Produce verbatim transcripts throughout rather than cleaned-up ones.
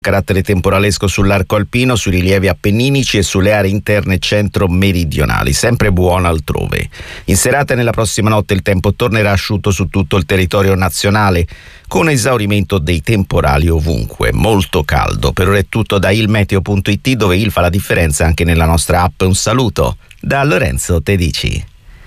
Carattere temporalesco sull'arco alpino, sui rilievi appenninici e sulle aree interne centro-meridionali, sempre buono altrove. In serata e nella prossima notte il tempo tornerà asciutto su tutto il territorio nazionale, con esaurimento dei temporali ovunque. Molto caldo. Per ora è tutto da ilmeteo punto it, dove il fa la differenza anche nella nostra app. Un saluto da Lorenzo Tedici.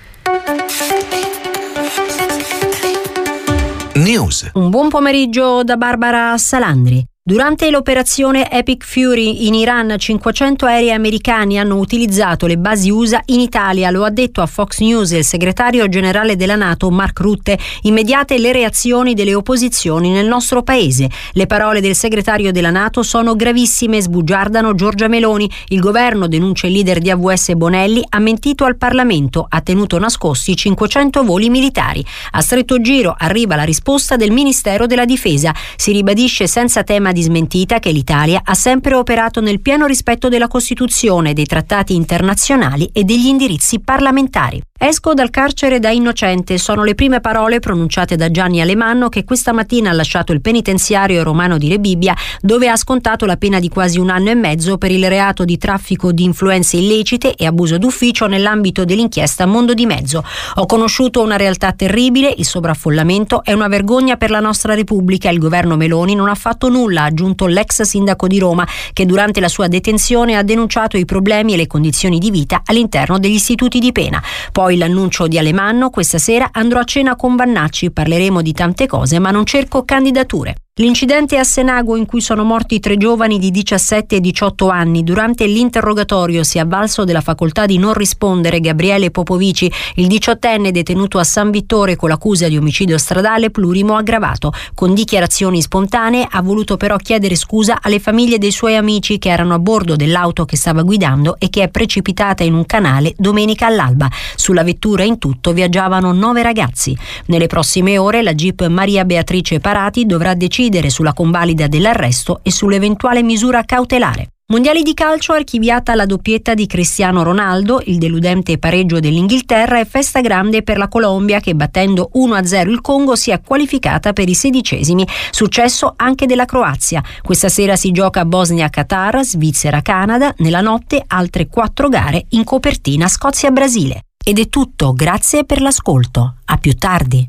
News. Un buon pomeriggio da Barbara Salandri. Durante l'operazione Epic Fury in Iran, cinquecento aerei americani hanno utilizzato le basi U S A in Italia, lo ha detto a Fox News il segretario generale della NATO Mark Rutte. Immediate le reazioni delle opposizioni nel nostro paese. Le parole del segretario della NATO sono gravissime, sbugiardano Giorgia Meloni. Il governo, denuncia il leader di A V S Bonelli, ha mentito al Parlamento, ha tenuto nascosti cinquecento voli militari. A stretto giro arriva la risposta del Ministero della Difesa. Si ribadisce senza tema di smentita che l'Italia ha sempre operato nel pieno rispetto della Costituzione, dei trattati internazionali e degli indirizzi parlamentari. Esco dal carcere da innocente, sono le prime parole pronunciate da Gianni Alemanno, che questa mattina ha lasciato il penitenziario romano di Rebibbia, dove ha scontato la pena di quasi un anno e mezzo per il reato di traffico di influenze illecite e abuso d'ufficio nell'ambito dell'inchiesta Mondo di Mezzo. Ho conosciuto una realtà terribile, il sovraffollamento è una vergogna per la nostra Repubblica, il governo Meloni non ha fatto nulla, ha aggiunto l'ex sindaco di Roma, che durante la sua detenzione ha denunciato i problemi e le condizioni di vita all'interno degli istituti di pena. Poi l'annuncio di Alemanno: questa sera andrò a cena con Vannacci, parleremo di tante cose ma non cerco candidature. L'incidente a Senago in cui sono morti tre giovani di diciassette e diciotto anni. Durante l'interrogatorio si è avvalso della facoltà di non rispondere Gabriele Popovici, il diciottenne detenuto a San Vittore con l'accusa di omicidio stradale plurimo aggravato. Con dichiarazioni spontanee ha voluto però chiedere scusa alle famiglie dei suoi amici che erano a bordo dell'auto che stava guidando e che è precipitata in un canale domenica all'alba. Sulla vettura in tutto viaggiavano nove ragazzi. Nelle prossime ore la Jeep Maria Beatrice Parati dovrà decidere sulla convalida dell'arresto e sull'eventuale misura cautelare. Mondiali di calcio, archiviata la doppietta di Cristiano Ronaldo, il deludente pareggio dell'Inghilterra e festa grande per la Colombia che, battendo uno a zero il Congo, si è qualificata per i sedicesimi. Successo anche della Croazia. Questa sera si gioca Bosnia-Qatar, Svizzera-Canada, nella notte altre quattro gare in copertina Scozia-Brasile. Ed è tutto, grazie per l'ascolto. A più tardi.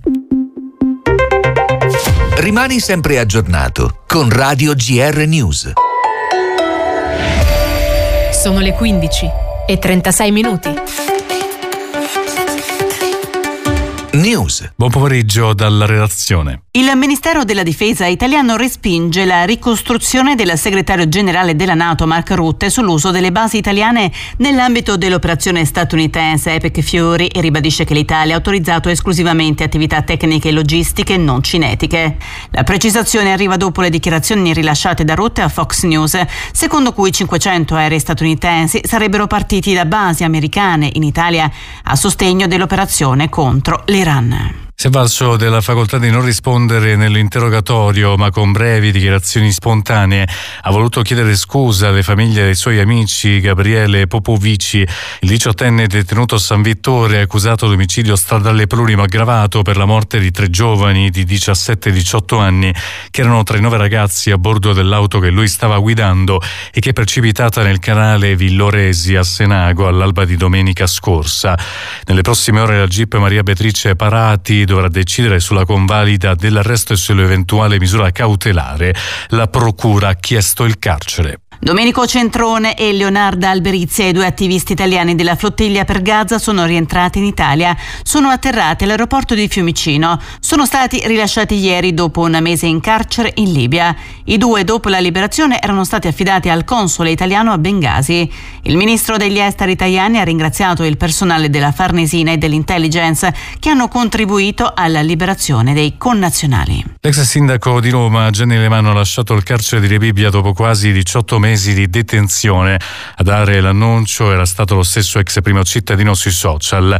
Rimani sempre aggiornato con Radio G R News. Sono le quindici e trentasei minuti. News. Buon pomeriggio dalla redazione. Il Ministero della Difesa italiano respinge la ricostruzione del segretario generale della NATO Mark Rutte sull'uso delle basi italiane nell'ambito dell'operazione statunitense Epic Fury e ribadisce che l'Italia ha autorizzato esclusivamente attività tecniche e logistiche non cinetiche. La precisazione arriva dopo le dichiarazioni rilasciate da Rutte a Fox News, secondo cui cinquecento aerei statunitensi sarebbero partiti da basi americane in Italia a sostegno dell'operazione contro l'Iran. Si è avvalso della facoltà di non rispondere nell'interrogatorio, ma con brevi dichiarazioni spontanee ha voluto chiedere scusa alle famiglie dei suoi amici. Gabriele Popovici, il diciottenne detenuto a San Vittore, accusato di omicidio stradale plurimo aggravato per la morte di tre giovani di diciassette e diciotto anni, che erano tra i nove ragazzi a bordo dell'auto che lui stava guidando e che è precipitata nel canale Villoresi a Senago all'alba di domenica scorsa. Nelle prossime ore la Jeep Maria Beatrice Parati dovrà decidere sulla convalida dell'arresto e sull'eventuale misura cautelare. La procura ha chiesto il carcere. Domenico Centrone e Leonarda Alberizia, i due attivisti italiani della flottiglia per Gaza, sono rientrati in Italia. Sono atterrati all'aeroporto di Fiumicino. Sono stati rilasciati ieri dopo un mese in carcere in Libia. I due, dopo la liberazione, erano stati affidati al console italiano a Bengasi. Il ministro degli esteri Tajani ha ringraziato il personale della Farnesina e dell'intelligence che hanno contribuito alla liberazione dei connazionali. L'ex sindaco di Roma, Gianni Alemanno, ha lasciato il carcere di Rebibbia dopo quasi diciotto mesi di detenzione. A dare l'annuncio era stato lo stesso ex primo cittadino sui social.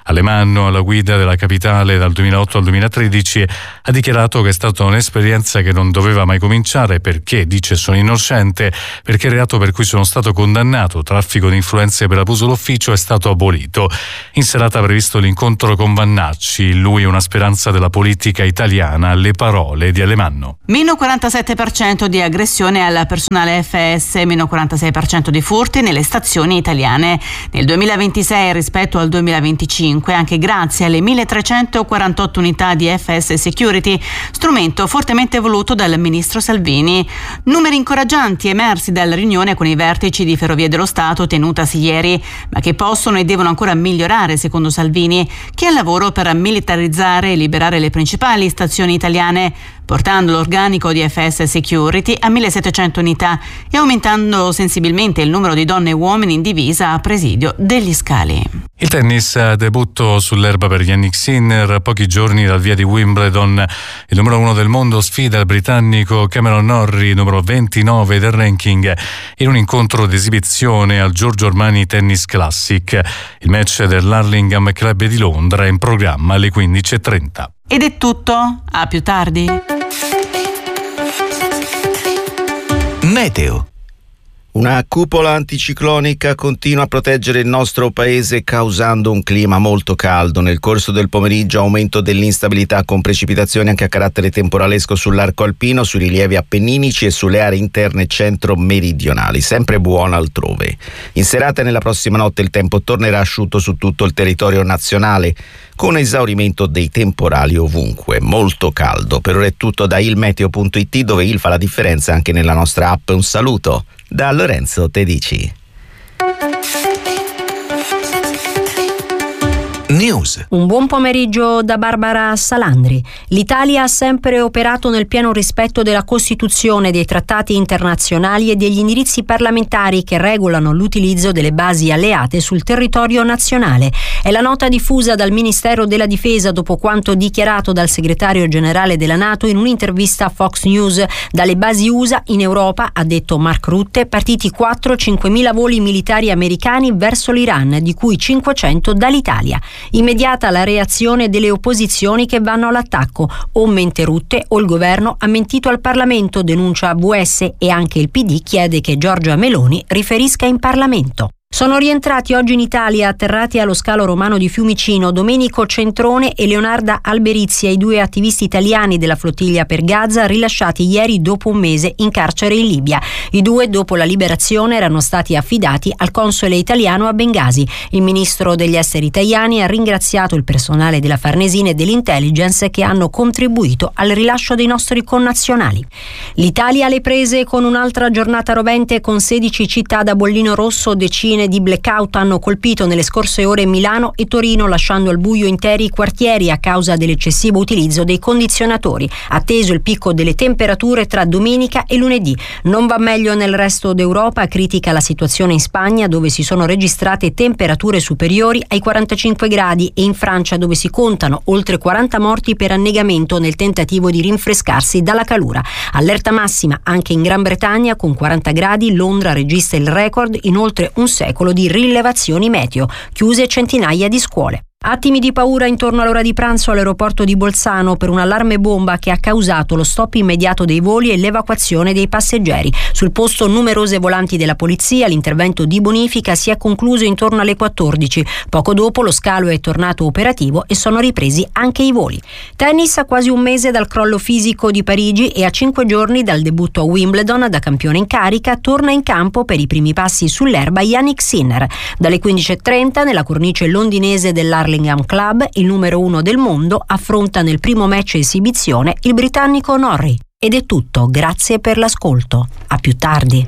Alemanno, alla guida della capitale dal duemilaotto al duemilatredici, ha dichiarato che è stata un'esperienza che non doveva mai cominciare perché, dice, sono innocente, perché il reato per cui sono stato condannato, traffico di influenze per abuso d'ufficio, è stato abolito. In serata ha previsto l'incontro con Vannacci, lui è una speranza della politica italiana, le parole di Alemanno. Meno quarantasette per cento di aggressione al personale F S, meno quarantasei per cento di furti nelle stazioni italiane. Nel duemilaventisei rispetto al duemilaventicinque, anche grazie alle milletrecentoquarantotto unità di F S Security, strumento fortemente voluto dal ministro Salvini. Numeri incoraggianti emersi dalla riunione con i vertici di Ferrovie dello Stato tenutasi ieri, ma che possono e devono ancora migliorare, secondo Salvini, che è al lavoro per militarizzare e liberare le principali stazioni italiane, portando l'organico di F S Security a millesettecento unità e aumentando sensibilmente il numero di donne e uomini in divisa a presidio degli scali. Il tennis, debutto sull'erba per Jannik Sinner, a pochi giorni dal via di Wimbledon. Il numero uno del mondo sfida il britannico Cameron Norrie, numero ventinove del ranking, in un incontro d'esibizione al Giorgio Armani Tennis Classic. Il match dell'Hurlingham Club di Londra è in programma alle quindici e trenta. Ed è tutto, a più tardi. Meteo. Una cupola anticiclonica continua a proteggere il nostro paese causando un clima molto caldo. Nel corso del pomeriggio aumento dell'instabilità con precipitazioni anche a carattere temporalesco sull'arco alpino, sui rilievi appenninici e sulle aree interne centro-meridionali. Sempre buono altrove. In serata e nella prossima notte il tempo tornerà asciutto su tutto il territorio nazionale, con esaurimento dei temporali ovunque. Molto caldo. Per ora è tutto da ilmeteo punto it, dove il fa la differenza anche nella nostra app. Un saluto da Lorenzo Tedici. News. Un buon pomeriggio da Barbara Salandri. L'Italia ha sempre operato nel pieno rispetto della Costituzione, dei trattati internazionali e degli indirizzi parlamentari che regolano l'utilizzo delle basi alleate sul territorio nazionale. È la nota diffusa dal Ministero della Difesa dopo quanto dichiarato dal segretario generale della NATO in un'intervista a Fox News. Dalle basi U S A in Europa, ha detto Mark Rutte, partiti quattro cinquemila voli militari americani verso l'Iran, di cui cinquecento dall'Italia. Immediata la reazione delle opposizioni che vanno all'attacco. O mente Rutte o il governo ha mentito al Parlamento, denuncia A V S, e anche il P D chiede che Giorgia Meloni riferisca in Parlamento. Sono rientrati oggi in Italia, atterrati allo scalo romano di Fiumicino, Domenico Centrone e Leonarda Alberizia, i due attivisti italiani della flottiglia per Gaza, rilasciati ieri dopo un mese in carcere in Libia. I due, dopo la liberazione, erano stati affidati al console italiano a Bengasi. Il ministro degli esteri italiani ha ringraziato il personale della Farnesina e dell'intelligence che hanno contribuito al rilascio dei nostri connazionali. L'Italia alle prese con un'altra giornata rovente, con sedici città da bollino rosso, decine di blackout hanno colpito nelle scorse ore Milano e Torino, lasciando al buio interi quartieri a causa dell'eccessivo utilizzo dei condizionatori. Atteso il picco delle temperature tra domenica e lunedì. Non va meglio nel resto d'Europa, critica la situazione in Spagna, dove si sono registrate temperature superiori ai quarantacinque gradi, e in Francia, dove si contano oltre quaranta morti per annegamento nel tentativo di rinfrescarsi dalla calura. Allerta massima anche in Gran Bretagna con quaranta gradi, Londra registra il record in oltre un secolo di rilevazioni meteo, chiuse centinaia di scuole. Attimi di paura intorno all'ora di pranzo all'aeroporto di Bolzano per un allarme bomba che ha causato lo stop immediato dei voli e l'evacuazione dei passeggeri. Sul posto numerose volanti della polizia, l'intervento di bonifica si è concluso intorno alle quattordici. Poco dopo lo scalo è tornato operativo e sono ripresi anche i voli. Tennis, a quasi un mese dal crollo fisico di Parigi e a cinque giorni dal debutto a Wimbledon da campione in carica, torna in campo per i primi passi sull'erba Jannik Sinner. Dalle quindici e trenta nella cornice londinese dell'Arlington Club, il numero uno del mondo affronta nel primo match esibizione il britannico Norrie. Ed è tutto, grazie per l'ascolto. A più tardi.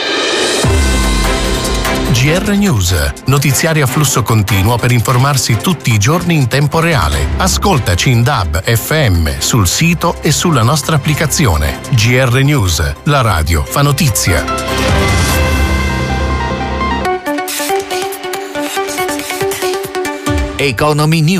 G R News, notiziari a flusso continuo per informarsi tutti i giorni in tempo reale. Ascoltaci in D A B, F M, sul sito e sulla nostra applicazione. G R News, la radio fa notizia. Economy News.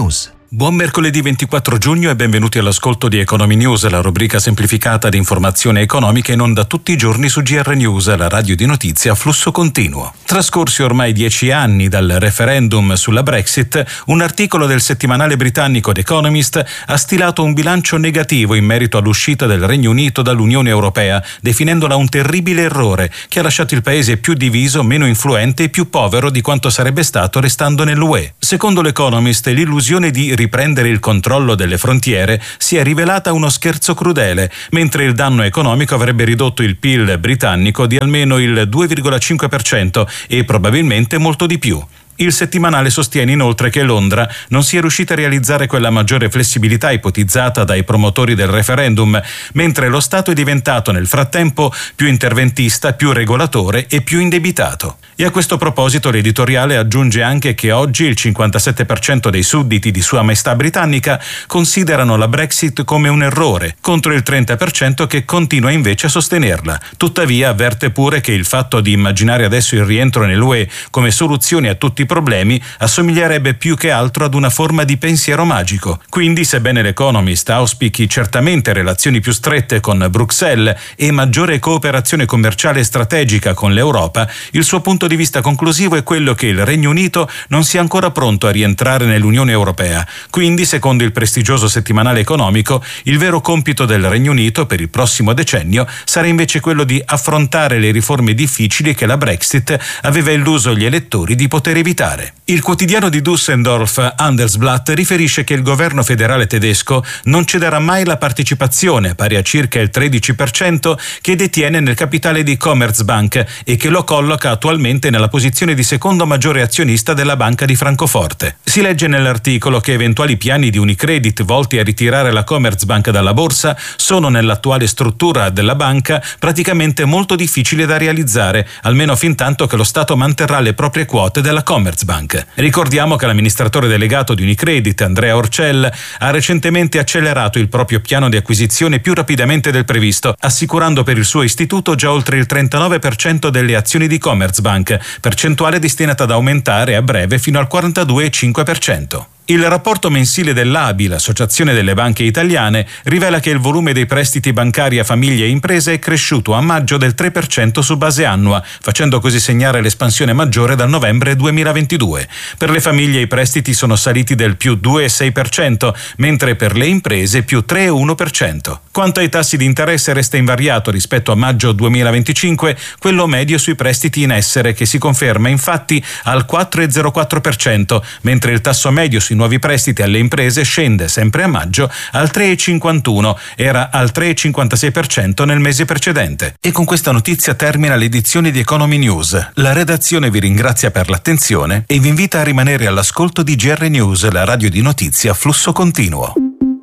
Buon mercoledì ventiquattro giugno e benvenuti all'ascolto di Economy News, la rubrica semplificata di informazione economica in onda tutti i giorni su G R News, la radio di notizie a flusso continuo. Trascorsi ormai dieci anni dal referendum sulla Brexit, un articolo del settimanale britannico The Economist ha stilato un bilancio negativo in merito all'uscita del Regno Unito dall'Unione Europea, definendola un terribile errore che ha lasciato il paese più diviso, meno influente e più povero di quanto sarebbe stato restando nell'U E. Secondo l'Economist, l'illusione di riprendere il controllo delle frontiere si è rivelata uno scherzo crudele, mentre il danno economico avrebbe ridotto il P I L britannico di almeno il due virgola cinque per cento e probabilmente molto di più. Il settimanale sostiene inoltre che Londra non sia riuscita a realizzare quella maggiore flessibilità ipotizzata dai promotori del referendum, mentre lo Stato è diventato nel frattempo più interventista, più regolatore e più indebitato. E a questo proposito l'editoriale aggiunge anche che oggi il cinquantasette per cento dei sudditi di Sua Maestà britannica considerano la Brexit come un errore, contro il trenta per cento che continua invece a sostenerla. Tuttavia avverte pure che il fatto di immaginare adesso il rientro nell'U E come soluzione a tutti i problemi assomiglierebbe più che altro ad una forma di pensiero magico. Quindi, sebbene l'Economist auspichi certamente relazioni più strette con Bruxelles e maggiore cooperazione commerciale e strategica con l'Europa, il suo punto di vista conclusivo è quello che il Regno Unito non sia ancora pronto a rientrare nell'Unione Europea. Quindi, secondo il prestigioso settimanale economico, il vero compito del Regno Unito per il prossimo decennio sarà invece quello di affrontare le riforme difficili che la Brexit aveva illuso gli elettori di poter evitare. Il quotidiano di Düsseldorf, Handelsblatt, riferisce che il governo federale tedesco non cederà mai la partecipazione, pari a circa il tredici per cento, che detiene nel capitale di Commerzbank e che lo colloca attualmente nella posizione di secondo maggiore azionista della Banca di Francoforte. Si legge nell'articolo che eventuali piani di Unicredit volti a ritirare la Commerzbank dalla borsa sono nell'attuale struttura della banca praticamente molto difficili da realizzare, almeno fin tanto che lo Stato manterrà le proprie quote della Commerzbank. Ricordiamo che l'amministratore delegato di Unicredit, Andrea Orcel, ha recentemente accelerato il proprio piano di acquisizione più rapidamente del previsto, assicurando per il suo istituto già oltre il trentanove per cento delle azioni di Commerzbank, percentuale destinata ad aumentare a breve fino al quarantadue virgola cinque per cento. Il rapporto mensile dell'A B I, l'Associazione delle Banche Italiane, rivela che il volume dei prestiti bancari a famiglie e imprese è cresciuto a maggio del tre per cento su base annua, facendo così segnare l'espansione maggiore dal novembre duemilaventidue. Per le famiglie i prestiti sono saliti del più due virgola sei per cento, mentre per le imprese più tre virgola uno per cento. Quanto ai tassi di interesse resta invariato rispetto a maggio duemilaventicinque quello medio sui prestiti in essere, che si conferma infatti al quattro virgola zero quattro per cento, mentre il tasso medio sui nuovi prestiti alle imprese scende sempre a maggio al tre virgola cinquantuno, era al tre virgola cinquantasei per cento nel mese precedente. E con questa notizia termina l'edizione di Economy News. La redazione vi ringrazia per l'attenzione e vi invita a rimanere all'ascolto di G R News, la radio di notizie a flusso continuo.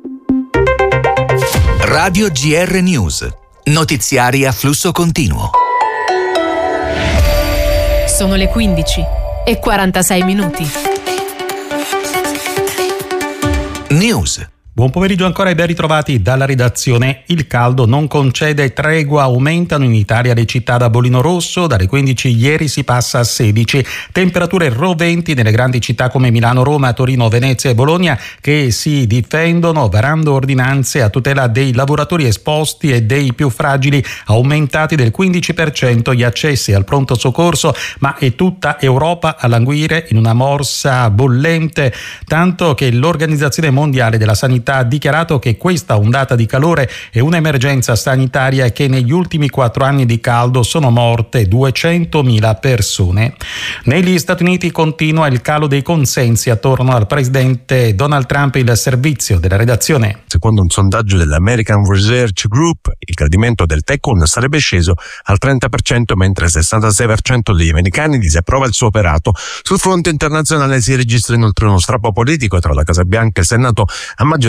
Radio G R News, notiziari a flusso continuo. Sono le quindici e quarantasei minuti. News. Buon pomeriggio ancora e ben ritrovati dalla redazione. Il caldo non concede tregua, aumentano in Italia le città da bollino rosso, dalle quindici ieri si passa a sedici. Temperature roventi nelle grandi città come Milano, Roma, Torino, Venezia e Bologna, che si difendono varando ordinanze a tutela dei lavoratori esposti e dei più fragili, aumentati del quindici per cento gli accessi al pronto soccorso, ma è tutta Europa a languire in una morsa bollente, tanto che l'Organizzazione Mondiale della Sanità ha dichiarato che questa ondata di calore è un'emergenza sanitaria e che negli ultimi quattro anni di caldo sono morte duecentomila persone. Negli Stati Uniti continua il calo dei consensi attorno al presidente Donald Trump. Il servizio della redazione. Secondo un sondaggio dell'American Research Group, il gradimento del Tech One sarebbe sceso al trenta per cento, mentre il sessantasei per cento degli americani disapprova il suo operato. Sul fronte internazionale si registra inoltre uno strappo politico tra la Casa Bianca e il Senato a maggioranza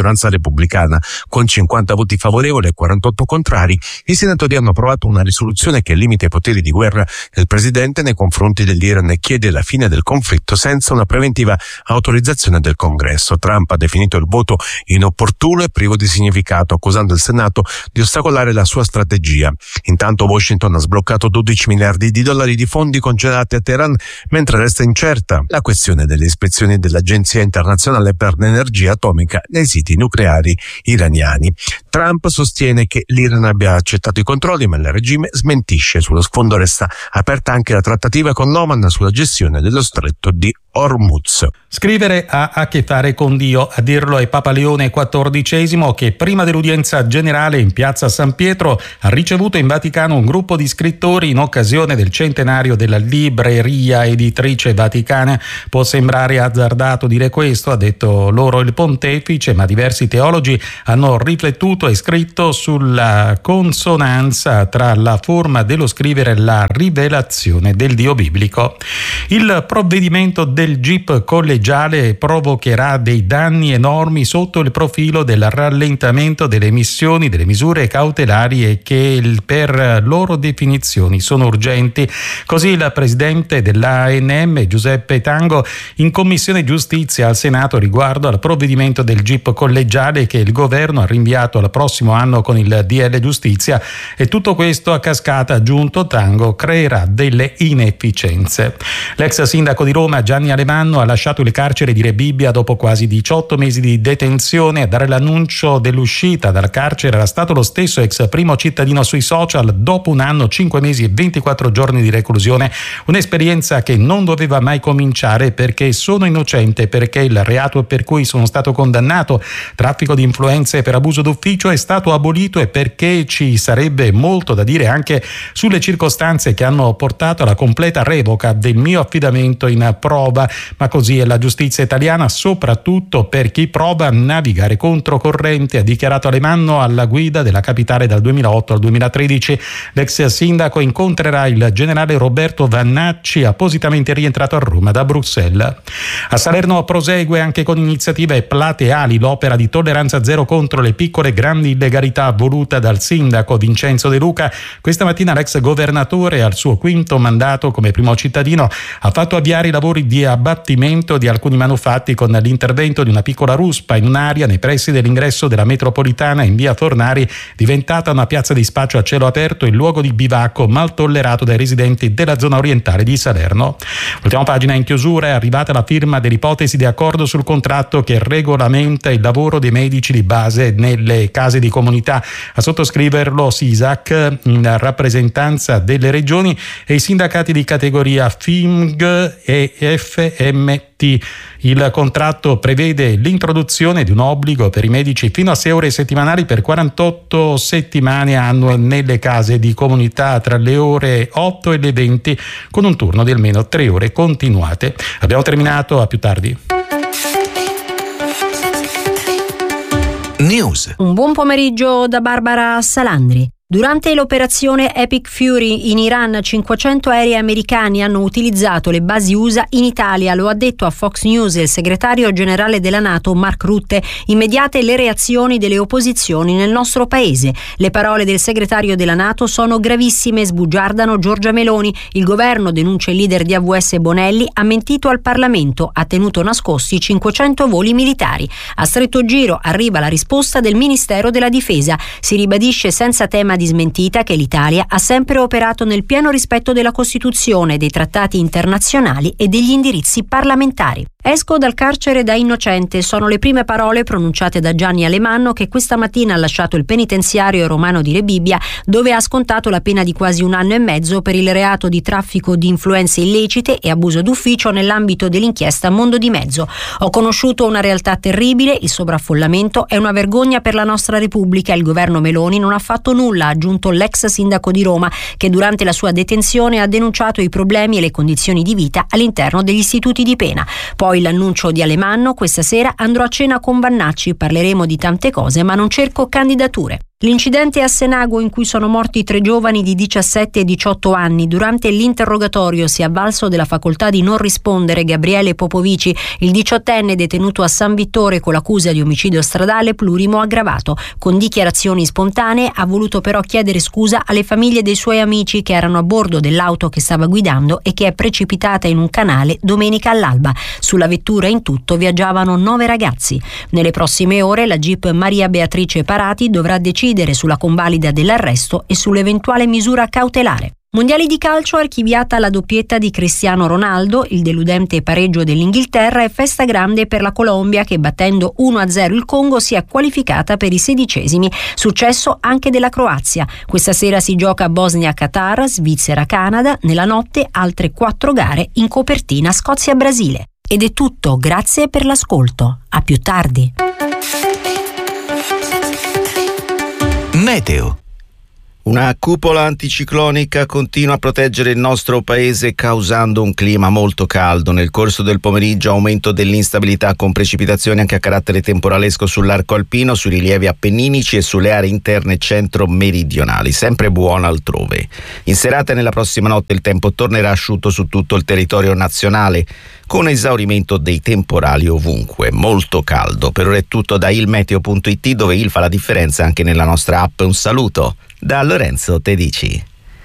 maggioranza repubblicana. Con cinquanta voti favorevoli e quarantotto contrari, i senatori hanno approvato una risoluzione che limita i poteri di guerra del presidente nei confronti dell'Iran e chiede la fine del conflitto senza una preventiva autorizzazione del Congresso. Trump ha definito il voto inopportuno e privo di significato, accusando il Senato di ostacolare la sua strategia. Intanto Washington ha sbloccato dodici miliardi di dollari di fondi congelati a Teheran, mentre resta incerta la questione delle ispezioni dell'Agenzia internazionale per l'energia atomica nei siti nucleari iraniani. Trump sostiene che l'Iran abbia accettato i controlli, ma il regime smentisce. Sullo sfondo resta aperta anche la trattativa con l'Oman sulla gestione dello stretto di Hormuz. Scrivere ha a che fare con Dio, a dirlo è Papa Leone quattordicesimo, che prima dell'udienza generale in piazza San Pietro ha ricevuto in Vaticano un gruppo di scrittori in occasione del centenario della libreria editrice vaticana. Può sembrare azzardato dire questo, ha detto loro il pontefice, ma diversi teologi hanno riflettuto e scritto sulla consonanza tra la forma dello scrivere e la rivelazione del Dio biblico. Il provvedimento del G I P collegiale provocherà dei danni enormi sotto il profilo del rallentamento delle emissioni delle misure cautelari e che per loro definizioni sono urgenti. Così il presidente dell'A N M Giuseppe Tango in Commissione Giustizia al Senato riguardo al provvedimento del G I P collegiale che il governo ha rinviato al prossimo anno con il D L Giustizia, e tutto questo a cascata, aggiunto Tango, creerà delle inefficienze. L'ex sindaco di Roma Gianni Alemanno ha lasciato il carcere di Rebibbia dopo quasi diciotto mesi di detenzione. A dare l'annuncio dell'uscita dal carcere era stato lo stesso ex primo cittadino sui social dopo un anno, cinque mesi e ventiquattro giorni di reclusione. Un'esperienza che non doveva mai cominciare, perché sono innocente, perché il reato per cui sono stato condannato, traffico di influenze per abuso d'ufficio, è stato abolito, e perché ci sarebbe molto da dire anche sulle circostanze che hanno portato alla completa revoca del mio affidamento in prova. Ma così è la giustizia italiana, soprattutto per chi prova a navigare controcorrente, ha dichiarato Alemanno alla guida della capitale dal duemilaotto al duemilatredici. L'ex sindaco incontrerà il generale Roberto Vannacci, appositamente rientrato a Roma da Bruxelles. A Salerno prosegue anche con iniziative plateali l'opera di tolleranza zero contro le piccole e grandi illegalità voluta dal sindaco Vincenzo De Luca. Questa mattina l'ex governatore, al suo quinto mandato come primo cittadino, ha fatto avviare i lavori di abbattimento di alcuni manufatti con l'intervento di una piccola ruspa in un'area nei pressi dell'ingresso della metropolitana in via Fornari, diventata una piazza di spaccio a cielo aperto e luogo di bivacco mal tollerato dai residenti della zona orientale di Salerno. Ultima pagina in chiusura: è arrivata la firma dell'ipotesi di accordo sul contratto che regolamenta il lavoro dei medici di base nelle case di comunità. A sottoscriverlo SISAC, in rappresentanza delle regioni, e i sindacati di categoria F I M G e F M T. Il contratto prevede l'introduzione di un obbligo per i medici fino a sei ore settimanali per quarantotto settimane annue nelle case di comunità tra le ore otto e le venti, con un turno di almeno tre ore continuate. Abbiamo terminato, a più tardi. News. Un buon pomeriggio da Barbara Salandri. Durante l'operazione Epic Fury in Iran, cinquecento aerei americani hanno utilizzato le basi U S A in Italia, lo ha detto a Fox News il segretario generale della NATO Mark Rutte. Immediate le reazioni delle opposizioni nel nostro paese. Le parole del segretario della NATO sono gravissime, sbugiardano Giorgia Meloni. Il governo, denuncia il leader di A V S Bonelli, ha mentito al Parlamento, ha tenuto nascosti cinquecento voli militari. A stretto giro arriva la risposta del Ministero della Difesa. Si ribadisce senza tema di smentita che l'Italia ha sempre operato nel pieno rispetto della Costituzione, dei trattati internazionali e degli indirizzi parlamentari. Esco dal carcere da innocente, sono le prime parole pronunciate da Gianni Alemanno, che questa mattina ha lasciato il penitenziario romano di Rebibbia, dove ha scontato la pena di quasi un anno e mezzo per il reato di traffico di influenze illecite e abuso d'ufficio nell'ambito dell'inchiesta Mondo di Mezzo. Ho conosciuto una realtà terribile, il sovraffollamento è una vergogna per la nostra Repubblica, il governo Meloni non ha fatto nulla, ha aggiunto l'ex sindaco di Roma, che durante la sua detenzione ha denunciato i problemi e le condizioni di vita all'interno degli istituti di pena. Poi l'annuncio di Alemanno: questa sera andrò a cena con Vannacci, parleremo di tante cose ma non cerco candidature. L'incidente a Senago in cui sono morti tre giovani di diciassette e diciotto anni. Durante l'interrogatorio si è avvalso della facoltà di non rispondere Gabriele Popovici, il diciottenne detenuto a San Vittore con l'accusa di omicidio stradale plurimo aggravato. Con dichiarazioni spontanee ha voluto però chiedere scusa alle famiglie dei suoi amici che erano a bordo dell'auto che stava guidando e che è precipitata in un canale domenica all'alba. Sulla vettura in tutto viaggiavano nove ragazzi. Nelle prossime ore la Jeep Maria Beatrice Parati dovrà decidere sulla convalida dell'arresto e sull'eventuale misura cautelare. Mondiali di calcio, archiviata la doppietta di Cristiano Ronaldo, il deludente pareggio dell'Inghilterra e festa grande per la Colombia che battendo uno a zero il Congo si è qualificata per i sedicesimi. Successo anche della Croazia. Questa sera si gioca Bosnia-Qatar, Svizzera-Canada, nella notte altre quattro gare in copertina Scozia-Brasile. Ed è tutto, grazie per l'ascolto. A più tardi. Meteo. Una cupola anticiclonica continua a proteggere il nostro paese causando un clima molto caldo. Nel corso del pomeriggio aumento dell'instabilità con precipitazioni anche a carattere temporalesco sull'arco alpino, sui rilievi appenninici e sulle aree interne centro-meridionali. Sempre buono altrove. In serata e nella prossima notte il tempo tornerà asciutto su tutto il territorio nazionale con esaurimento dei temporali ovunque. Molto caldo. Per ora è tutto da ilmeteo punto it, dove il fa la differenza anche nella nostra app. Un saluto da Lorenzo Tedici.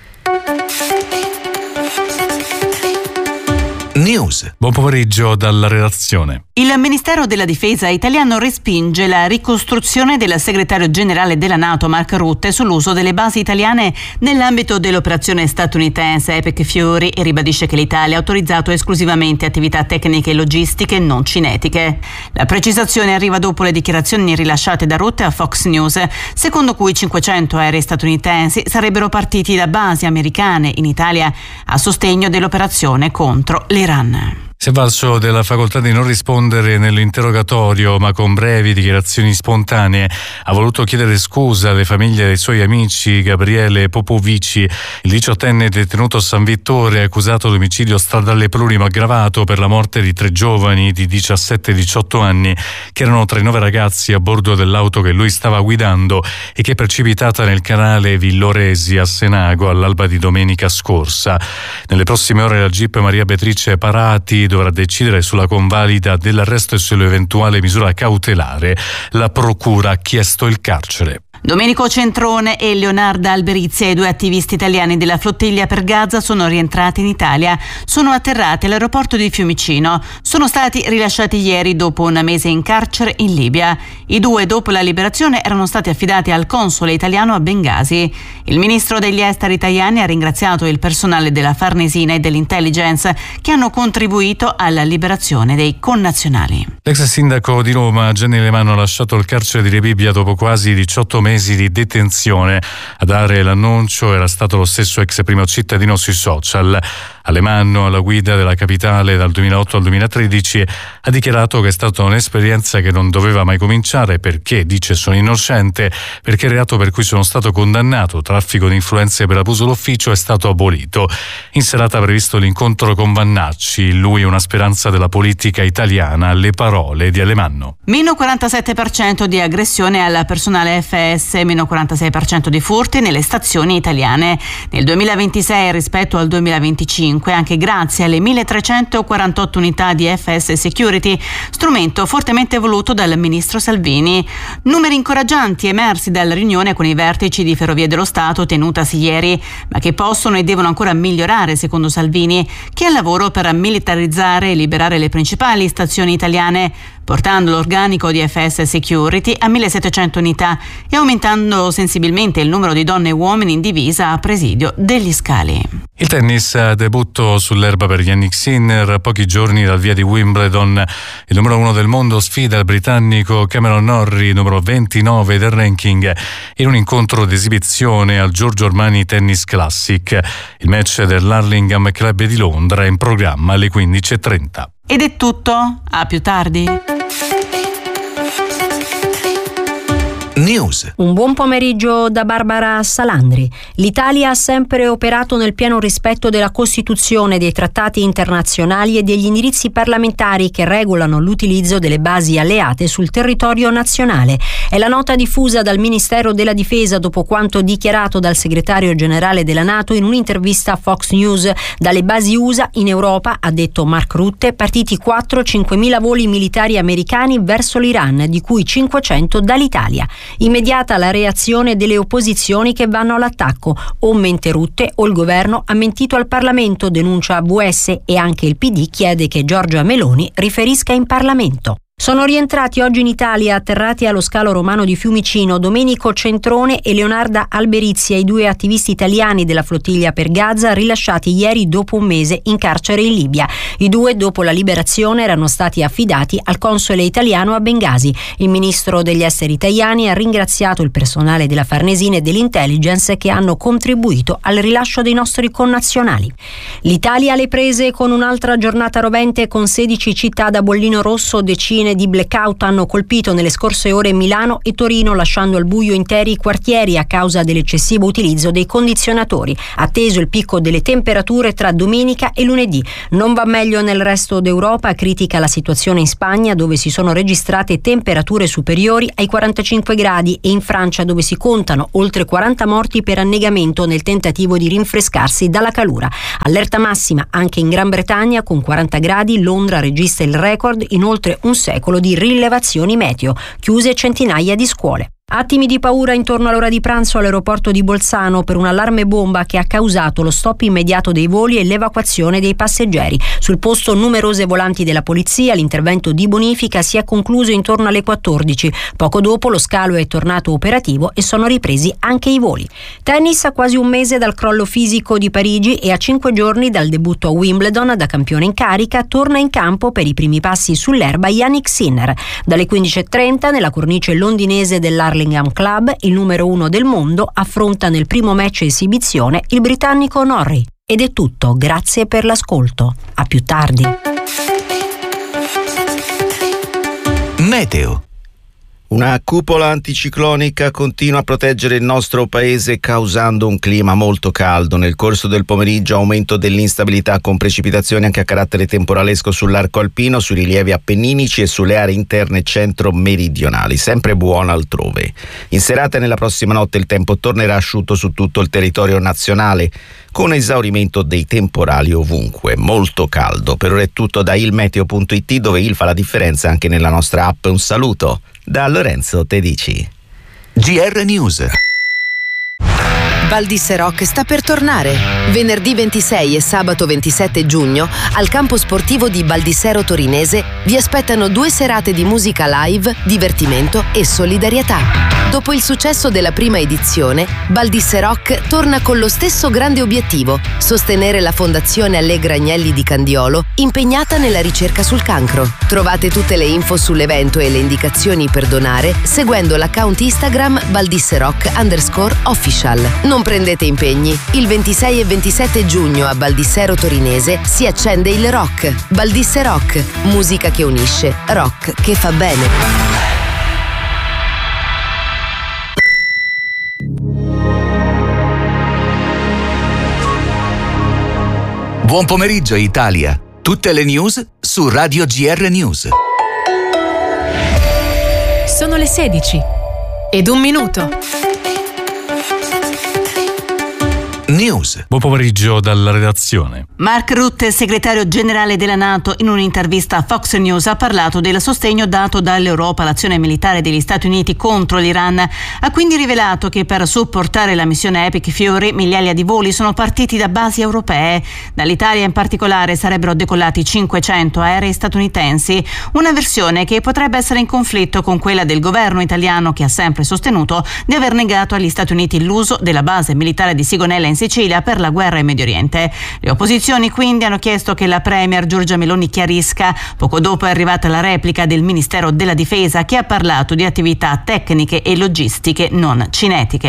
News. Buon pomeriggio dalla redazione. Il Ministero della Difesa italiano respinge la ricostruzione del segretario generale della NATO Mark Rutte sull'uso delle basi italiane nell'ambito dell'operazione statunitense Epic Fury e ribadisce che l'Italia ha autorizzato esclusivamente attività tecniche e logistiche non cinetiche. La precisazione arriva dopo le dichiarazioni rilasciate da Rutte a Fox News, secondo cui cinquecento aerei statunitensi sarebbero partiti da basi americane in Italia a sostegno dell'operazione contro l'Iran. Si è avvalso della facoltà di non rispondere nell'interrogatorio, ma con brevi dichiarazioni spontanee ha voluto chiedere scusa alle famiglie dei suoi amici. Gabriele Popovici, il diciottenne detenuto a San Vittore, accusato di omicidio stradale plurimo aggravato per la morte di tre giovani di diciassette e diciotto anni che erano tra i nove ragazzi a bordo dell'auto che lui stava guidando e che è precipitata nel canale Villoresi a Senago all'alba di domenica scorsa. Nelle prossime ore la Jeep Maria Beatrice Parati dovrà decidere sulla convalida dell'arresto e sull'eventuale misura cautelare. La procura ha chiesto il carcere. Domenico Centrone e Leonarda Alberizia, i due attivisti italiani della flottiglia per Gaza, sono rientrati in Italia. Sono atterrati all'aeroporto di Fiumicino. Sono stati rilasciati ieri dopo un mese in carcere in Libia. I due, dopo la liberazione, erano stati affidati al console italiano a Bengasi. Il ministro degli esteri italiani ha ringraziato il personale della Farnesina e dell'intelligence che hanno contribuito alla liberazione dei connazionali. L'ex sindaco di Roma, Gianni Alemanno, ha lasciato il carcere di Rebibbia dopo quasi diciotto mesi di detenzione. A dare l'annuncio era stato lo stesso ex primo cittadino sui social. Alemanno, alla guida della capitale dal duemilaotto al duemilatredici, ha dichiarato che è stata un'esperienza che non doveva mai cominciare perché, dice, sono innocente, perché il reato per cui sono stato condannato, traffico di influenze per abuso d'ufficio, è stato abolito. In serata ha previsto l'incontro con Vannacci, lui una speranza della politica italiana, le parole di Alemanno. Meno quarantasette per cento di aggressione al personale F S, meno quarantasei per cento di furti nelle stazioni italiane. Nel duemilaventisei rispetto al duemilaventicinque, anche grazie alle milletrecentoquarantotto unità di F S Security, strumento fortemente voluto dal ministro Salvini. Numeri incoraggianti emersi dalla riunione con i vertici di Ferrovie dello Stato tenutasi ieri, ma che possono e devono ancora migliorare, secondo Salvini, che è al lavoro per militarizzare e liberare le principali stazioni italiane, portando l'organico di F S Security a millesettecento unità e aumentando sensibilmente il numero di donne e uomini in divisa a presidio degli scali. Il tennis, debutto sull'erba per Yannick Sinner a pochi giorni dal via di Wimbledon. Il numero uno del mondo sfida il britannico Cameron Norrie, numero ventinove del ranking, in un incontro d'esibizione al Giorgio Armani Tennis Classic. Il match dell'Hurlingham Club di Londra è in programma alle quindici e trenta. Ed è tutto, a più tardi. News. Un buon pomeriggio da Barbara Salandri. L'Italia ha sempre operato nel pieno rispetto della Costituzione, dei trattati internazionali e degli indirizzi parlamentari che regolano l'utilizzo delle basi alleate sul territorio nazionale. È la nota diffusa dal Ministero della Difesa dopo quanto dichiarato dal segretario generale della NATO in un'intervista a Fox News. Dalle basi U S A in Europa, ha detto Mark Rutte, partiti quattro cinquemila voli militari americani verso l'Iran, di cui cinquecento dall'Italia. Immediata la reazione delle opposizioni che vanno all'attacco. O mente Rutte o il governo ha mentito al Parlamento, denuncia V S, e anche il P D chiede che Giorgia Meloni riferisca in Parlamento. Sono rientrati oggi in Italia, atterrati allo scalo romano di Fiumicino, Domenico Centrone e Leonarda Alberizia, i due attivisti italiani della flottiglia per Gaza, rilasciati ieri dopo un mese in carcere in Libia. I due, dopo la liberazione, erano stati affidati al console italiano a Bengasi. Il ministro degli esteri italiani ha ringraziato il personale della Farnesina e dell'intelligence che hanno contribuito al rilascio dei nostri connazionali. L'Italia alle prese con un'altra giornata rovente, con sedici città da bollino rosso. Decine di blackout hanno colpito nelle scorse ore Milano e Torino, lasciando al buio interi quartieri a causa dell'eccessivo utilizzo dei condizionatori. Atteso il picco delle temperature tra domenica e lunedì. Non va meglio nel resto d'Europa, critica la situazione in Spagna, dove si sono registrate temperature superiori ai quarantacinque gradi, e in Francia, dove si contano oltre quaranta morti per annegamento nel tentativo di rinfrescarsi dalla calura. Allerta massima anche in Gran Bretagna con quaranta gradi. Londra registra il record in oltre un secolo di rilevazioni meteo, chiuse centinaia di scuole. Attimi di paura intorno all'ora di pranzo all'aeroporto di Bolzano per un allarme bomba che ha causato lo stop immediato dei voli e l'evacuazione dei passeggeri. Sul posto numerose volanti della polizia, l'intervento di bonifica si è concluso intorno alle quattordici. Poco dopo lo scalo è tornato operativo e sono ripresi anche i voli. Tennis, a quasi un mese dal crollo fisico di Parigi e a cinque giorni dal debutto a Wimbledon da campione in carica, torna in campo per i primi passi sull'erba Jannik Sinner. Dalle quindici e trenta nella cornice londinese dell'Arlington Club, il numero uno del mondo affronta nel primo match esibizione il britannico Norrie. Ed è tutto, grazie per l'ascolto. A più tardi. Meteo. Una cupola anticiclonica continua a proteggere il nostro paese, causando un clima molto caldo. Nel corso del pomeriggio aumento dell'instabilità con precipitazioni anche a carattere temporalesco sull'arco alpino, sui rilievi appenninici e sulle aree interne centro-meridionali. Sempre buono altrove. In serata e nella prossima notte il tempo tornerà asciutto su tutto il territorio nazionale, con esaurimento dei temporali ovunque. Molto caldo. Per ora è tutto da ilmeteo punto it, dove il fa la differenza anche nella nostra app. Un saluto da Lorenzo Tedici. G R News. Val di Seroc sta per tornare. Venerdì ventisei e sabato ventisette giugno al campo sportivo di Val di Sero Torinese vi aspettano due serate di musica live, divertimento e solidarietà. Dopo il successo della prima edizione, Val di Seroc torna con lo stesso grande obiettivo: sostenere la Fondazione Allegra Agnelli di Candiolo, impegnata nella ricerca sul cancro. Trovate tutte le info sull'evento e le indicazioni per donare seguendo l'account Instagram valdisseroc underscore official. Non prendete impegni. Il ventisei e ventisette giugno a Val di Sero Torinese si accende il rock. Val di Seroc, musica che unisce, rock che fa bene. Buon pomeriggio Italia. Tutte le news su Radio G R News. Sono le sedici ed un minuto. News. Buon pomeriggio dalla redazione. Mark Rutte, segretario generale della NATO, in un'intervista a Fox News ha parlato del sostegno dato dall'Europa all'azione militare degli Stati Uniti contro l'Iran. Ha quindi rivelato che per supportare la missione Epic Fury migliaia di voli sono partiti da basi europee. Dall'Italia in particolare sarebbero decollati cinquecento aerei statunitensi, una versione che potrebbe essere in conflitto con quella del governo italiano, che ha sempre sostenuto di aver negato agli Stati Uniti l'uso della base militare di Sigonella in Sicilia per la guerra in Medio Oriente. Le opposizioni quindi hanno chiesto che la premier Giorgia Meloni chiarisca. Poco dopo è arrivata la replica del Ministero della Difesa, che ha parlato di attività tecniche e logistiche non cinetiche.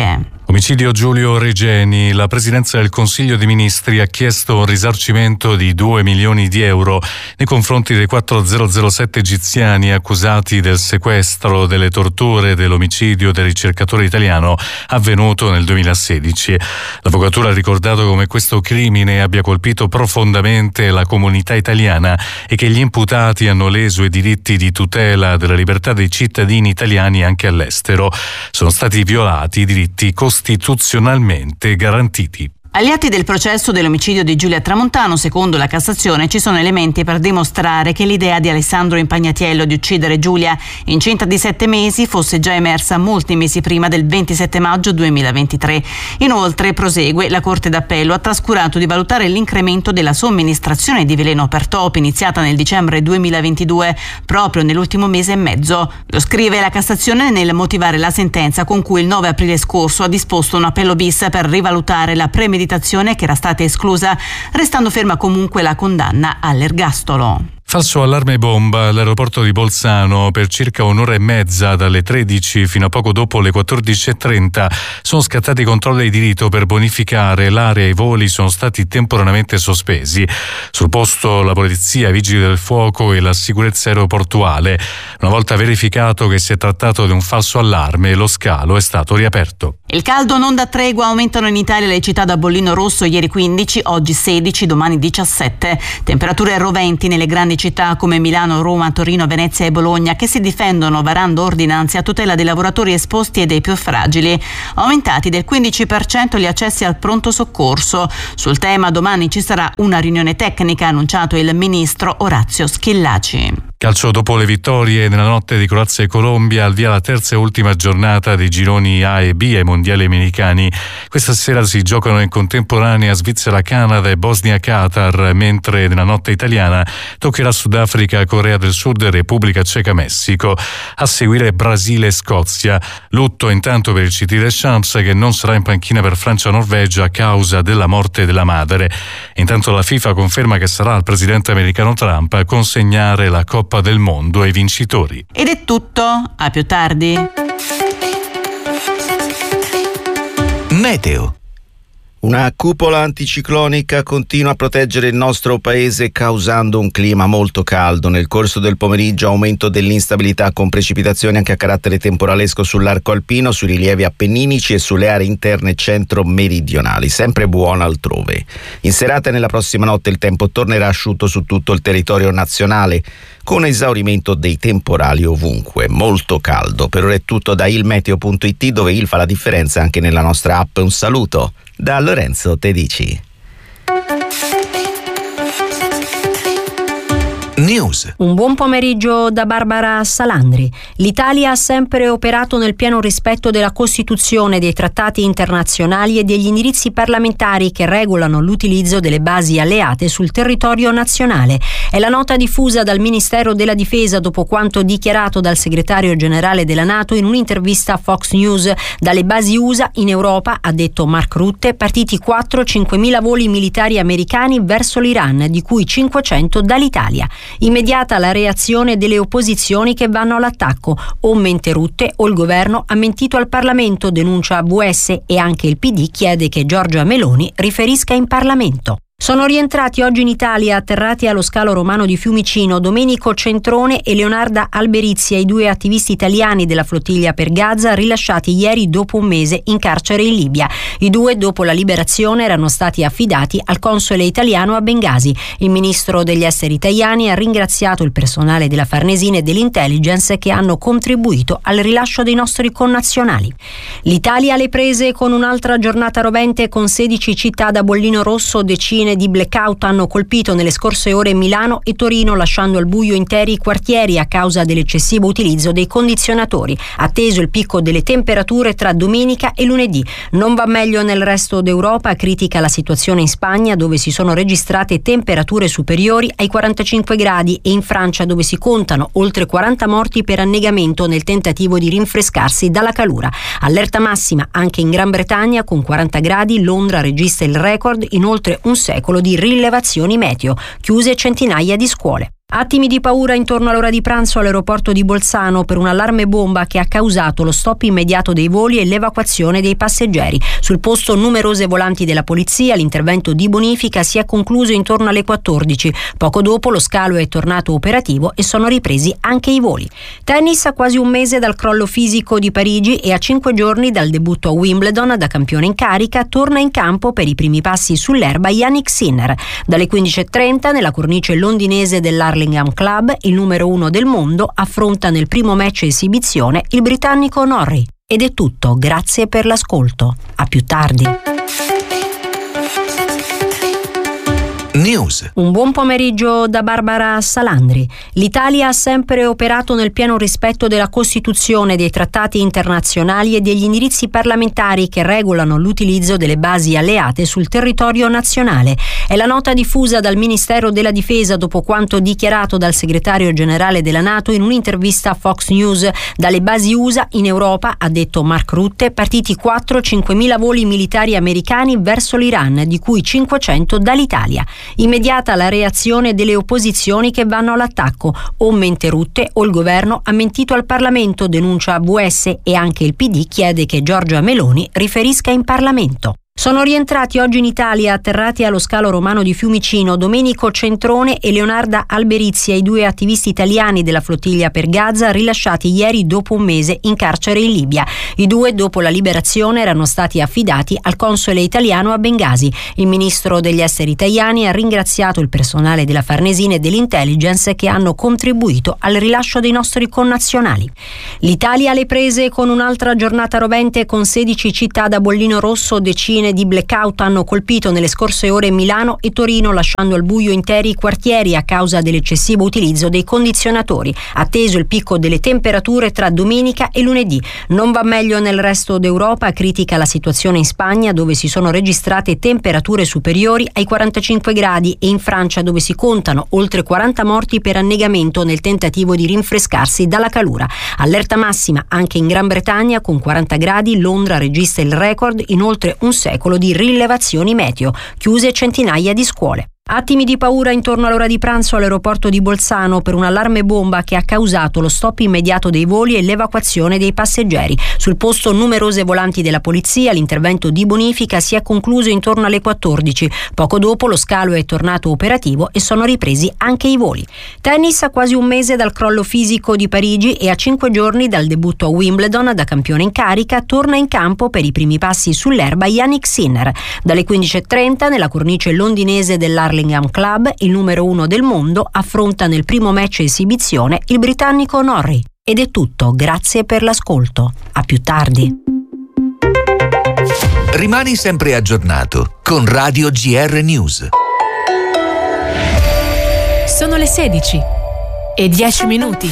Omicidio Giulio Regeni. La Presidenza del Consiglio dei Ministri ha chiesto un risarcimento di due milioni di euro nei confronti dei quattro zero sette egiziani accusati del sequestro, delle torture e dell'omicidio del ricercatore italiano avvenuto nel duemilasedici. L'avvocatura ha ricordato come questo crimine abbia colpito profondamente la comunità italiana e che gli imputati hanno leso i diritti di tutela della libertà dei cittadini italiani anche all'estero. Sono stati violati i diritti costituzionalmente garantiti. Agli atti del processo dell'omicidio di Giulia Tramontano, secondo la Cassazione, ci sono elementi per dimostrare che l'idea di Alessandro Impagnatiello di uccidere Giulia, incinta di sette mesi, fosse già emersa molti mesi prima del ventisette maggio duemilaventitré. Inoltre, prosegue, la Corte d'Appello ha trascurato di valutare l'incremento della somministrazione di veleno per topi iniziata nel dicembre duemilaventidue, proprio nell'ultimo mese e mezzo. Lo scrive la Cassazione nel motivare la sentenza con cui il nove aprile scorso ha disposto un appello bis per rivalutare la premeditazione che era stata esclusa, restando ferma comunque la condanna all'ergastolo. Falso allarme bomba all'aeroporto di Bolzano. Per circa un'ora e mezza, dalle tredici fino a poco dopo le quattordici e trenta, sono scattati i controlli di rito per bonificare l'area e i voli sono stati temporaneamente sospesi. Sul posto la polizia, i vigili del fuoco e la sicurezza aeroportuale. Una volta verificato che si è trattato di un falso allarme, lo scalo è stato riaperto. Il caldo non dà tregua, aumentano in Italia le città da bollino rosso, ieri quindici, oggi sedici, domani diciassette. Temperature roventi nelle grandi città come Milano, Roma, Torino, Venezia e Bologna, che si difendono varando ordinanze a tutela dei lavoratori esposti e dei più fragili. Aumentati del quindici per cento gli accessi al pronto soccorso. Sul tema domani ci sarà una riunione tecnica, ha annunciato il ministro Orazio Schillaci. Calcio dopo le vittorie nella notte di Croazia e Colombia, al via la terza e ultima giornata dei gironi A e B ai mondiali americani. Questa sera si giocano in contemporanea Svizzera, Canada e Bosnia-Qatar, mentre nella notte italiana toccherà Sudafrica, Corea del Sud e Repubblica Ceca, Messico. A seguire Brasile e Scozia. Lutto intanto per il C T Deschamps, che non sarà in panchina per Francia-Norvegia a causa della morte della madre. Intanto la FIFA conferma che sarà il presidente americano Trump a consegnare la Coppa del Mondo ai vincitori. Ed è tutto, a più tardi. Meteo. Una cupola anticiclonica continua a proteggere il nostro paese, causando un clima molto caldo. Nel corso del pomeriggio aumento dell'instabilità con precipitazioni anche a carattere temporalesco sull'arco alpino, sui rilievi appenninici e sulle aree interne centro-meridionali. Sempre buono altrove. In serata e nella prossima notte il tempo tornerà asciutto su tutto il territorio nazionale, con esaurimento dei temporali ovunque. Molto caldo. Per ora è tutto da ilmeteo punto it, dove il fa la differenza anche nella nostra app. Un saluto da Lorenzo Tedici. News. Un buon pomeriggio da Barbara Salandri. L'Italia ha sempre operato nel pieno rispetto della Costituzione, dei trattati internazionali e degli indirizzi parlamentari che regolano l'utilizzo delle basi alleate sul territorio nazionale. È la nota diffusa dal Ministero della Difesa dopo quanto dichiarato dal segretario generale della NATO in un'intervista a Fox News. Dalle basi U S A in Europa, ha detto Mark Rutte, partiti quattro cinquemila voli militari americani verso l'Iran, di cui cinquecento dall'Italia. Immediata la reazione delle opposizioni che vanno all'attacco. O mente Rutte o il governo ha mentito al Parlamento, denuncia A V S, e anche il P D chiede che Giorgia Meloni riferisca in Parlamento. Sono rientrati oggi in Italia, atterrati allo scalo romano di Fiumicino, Domenico Centrone e Leonarda Alberizia, i due attivisti italiani della flottiglia per Gaza, rilasciati ieri dopo un mese in carcere in Libia. I due, dopo la liberazione, erano stati affidati al console italiano a Bengasi. Il ministro degli esteri italiani ha ringraziato il personale della Farnesina e dell'intelligence che hanno contribuito al rilascio dei nostri connazionali. L'Italia alle prese con un'altra giornata rovente, con sedici città da bollino rosso. Decine di blackout hanno colpito nelle scorse ore Milano e Torino, lasciando al buio interi quartieri a causa dell'eccessivo utilizzo dei condizionatori. Atteso il picco delle temperature tra domenica e lunedì. Non va meglio nel resto d'Europa, critica la situazione in Spagna, dove si sono registrate temperature superiori ai quarantacinque gradi, e in Francia, dove si contano oltre quaranta morti per annegamento nel tentativo di rinfrescarsi dalla calura. Allerta massima anche in Gran Bretagna con quaranta gradi. Londra registra il record in oltre un secolo di rilevazioni meteo, chiuse centinaia di scuole. Attimi di paura intorno all'ora di pranzo all'aeroporto di Bolzano per un allarme bomba che ha causato lo stop immediato dei voli e l'evacuazione dei passeggeri. Sul posto numerose volanti della polizia, l'intervento di bonifica si è concluso intorno alle quattordici. Poco dopo lo scalo è tornato operativo e sono ripresi anche i voli. Tennis, a quasi un mese dal crollo fisico di Parigi e a cinque giorni dal debutto a Wimbledon da campione in carica, torna in campo per i primi passi sull'erba Jannik Sinner. Dalle quindici e trenta nella cornice londinese dell'Hurlingham Club, il numero uno del mondo affronta nel primo match esibizione il britannico Norrie. Ed è tutto, grazie per l'ascolto. A più tardi. News. Un buon pomeriggio da Barbara Salandri. L'Italia ha sempre operato nel pieno rispetto della Costituzione, dei trattati internazionali e degli indirizzi parlamentari che regolano l'utilizzo delle basi alleate sul territorio nazionale. È la nota diffusa dal Ministero della Difesa dopo quanto dichiarato dal segretario generale della NATO in un'intervista a Fox News. Dalle basi U S A in Europa, ha detto Mark Rutte, partiti quattro cinquemila voli militari americani verso l'Iran, di cui cinquecento dall'Italia. Immediata la reazione delle opposizioni che vanno all'attacco. O mente Rutte o il governo ha mentito al Parlamento, denuncia A V S, e anche il P D chiede che Giorgia Meloni riferisca in Parlamento. Sono rientrati oggi in Italia, atterrati allo scalo romano di Fiumicino, Domenico Centrone e Leonarda Alberizia, i due attivisti italiani della flottiglia per Gaza, rilasciati ieri dopo un mese in carcere in Libia. I due, dopo la liberazione, erano stati affidati al console italiano a Bengasi. Il ministro degli esteri Tajani ha ringraziato il personale della Farnesina e dell'intelligence che hanno contribuito al rilascio dei nostri connazionali. L'Italia alle prese con un'altra giornata rovente, con sedici città da bollino rosso, decine di blackout hanno colpito nelle scorse ore Milano e Torino, lasciando al buio interi quartieri a causa dell'eccessivo utilizzo dei condizionatori. Atteso il picco delle temperature tra domenica e lunedì. Non va meglio nel resto d'Europa, critica la situazione in Spagna, dove si sono registrate temperature superiori ai quarantacinque gradi, e in Francia, dove si contano oltre quaranta morti per annegamento nel tentativo di rinfrescarsi dalla calura. Allerta massima anche in Gran Bretagna con quaranta gradi, Londra registra il record in oltre un secolo di rilevazioni meteo, chiuse centinaia di scuole. Attimi di paura intorno all'ora di pranzo all'aeroporto di Bolzano per un allarme bomba che ha causato lo stop immediato dei voli e l'evacuazione dei passeggeri. Sul posto numerose volanti della polizia, l'intervento di bonifica si è concluso intorno alle quattordici. Poco dopo lo scalo è tornato operativo e sono ripresi anche i voli. Tennis, a quasi un mese dal crollo fisico di Parigi e a cinque giorni dal debutto a Wimbledon da campione in carica, torna in campo per i primi passi sull'erba Jannik Sinner. Dalle quindici e trenta nella cornice londinese dell'Hurlingham Club, il numero uno del mondo affronta nel primo match esibizione il britannico Norrie. Ed è tutto, grazie per l'ascolto. A più tardi. Rimani sempre aggiornato con Radio G R News. Sono le sedici e dieci minuti.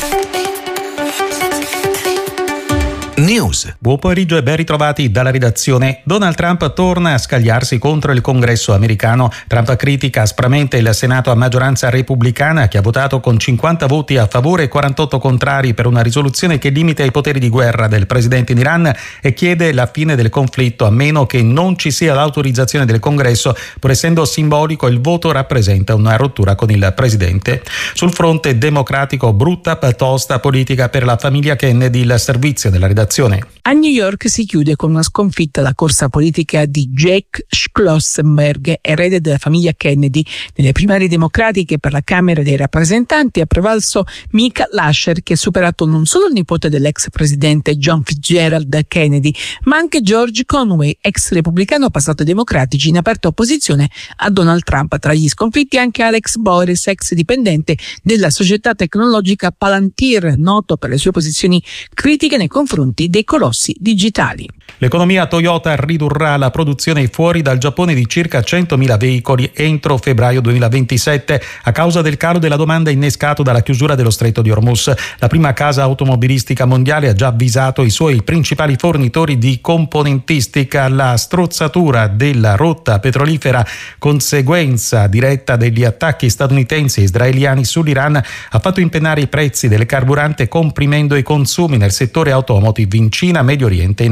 News. Buon pomeriggio e ben ritrovati dalla redazione. Donald Trump torna a scagliarsi contro il Congresso americano. Trump critica aspramente il Senato a maggioranza repubblicana, che ha votato con cinquanta voti a favore e quarantotto contrari per una risoluzione che limita i poteri di guerra del presidente in Iran e chiede la fine del conflitto a meno che non ci sia l'autorizzazione del Congresso. Pur essendo simbolico, il voto rappresenta una rottura con il presidente. Sul fronte democratico, brutta tosta politica per la famiglia Kennedy, il servizio della redazione. A New York si chiude con una sconfitta la corsa politica di Jake Schlossberg, erede della famiglia Kennedy. Nelle primarie democratiche per la Camera dei rappresentanti ha prevalso Michael Lasher, che ha superato non solo il nipote dell'ex presidente John Fitzgerald Kennedy, ma anche George Conway, ex repubblicano passato ai democratici, in aperta opposizione a Donald Trump. Tra gli sconfitti anche Alex Boris, ex dipendente della società tecnologica Palantir, noto per le sue posizioni critiche nei confronti dei colossi digitali. L'economia Toyota ridurrà la produzione fuori dal Giappone di circa centomila veicoli entro febbraio duemilaventisette a causa del calo della domanda innescato dalla chiusura dello Stretto di Hormuz. La prima casa automobilistica mondiale ha già avvisato i suoi principali fornitori di componentistica. La strozzatura della rotta petrolifera, conseguenza diretta degli attacchi statunitensi e israeliani sull'Iran, ha fatto impennare i prezzi del carburante, comprimendo i consumi nel settore automotive in Cina, Medio Oriente e in altri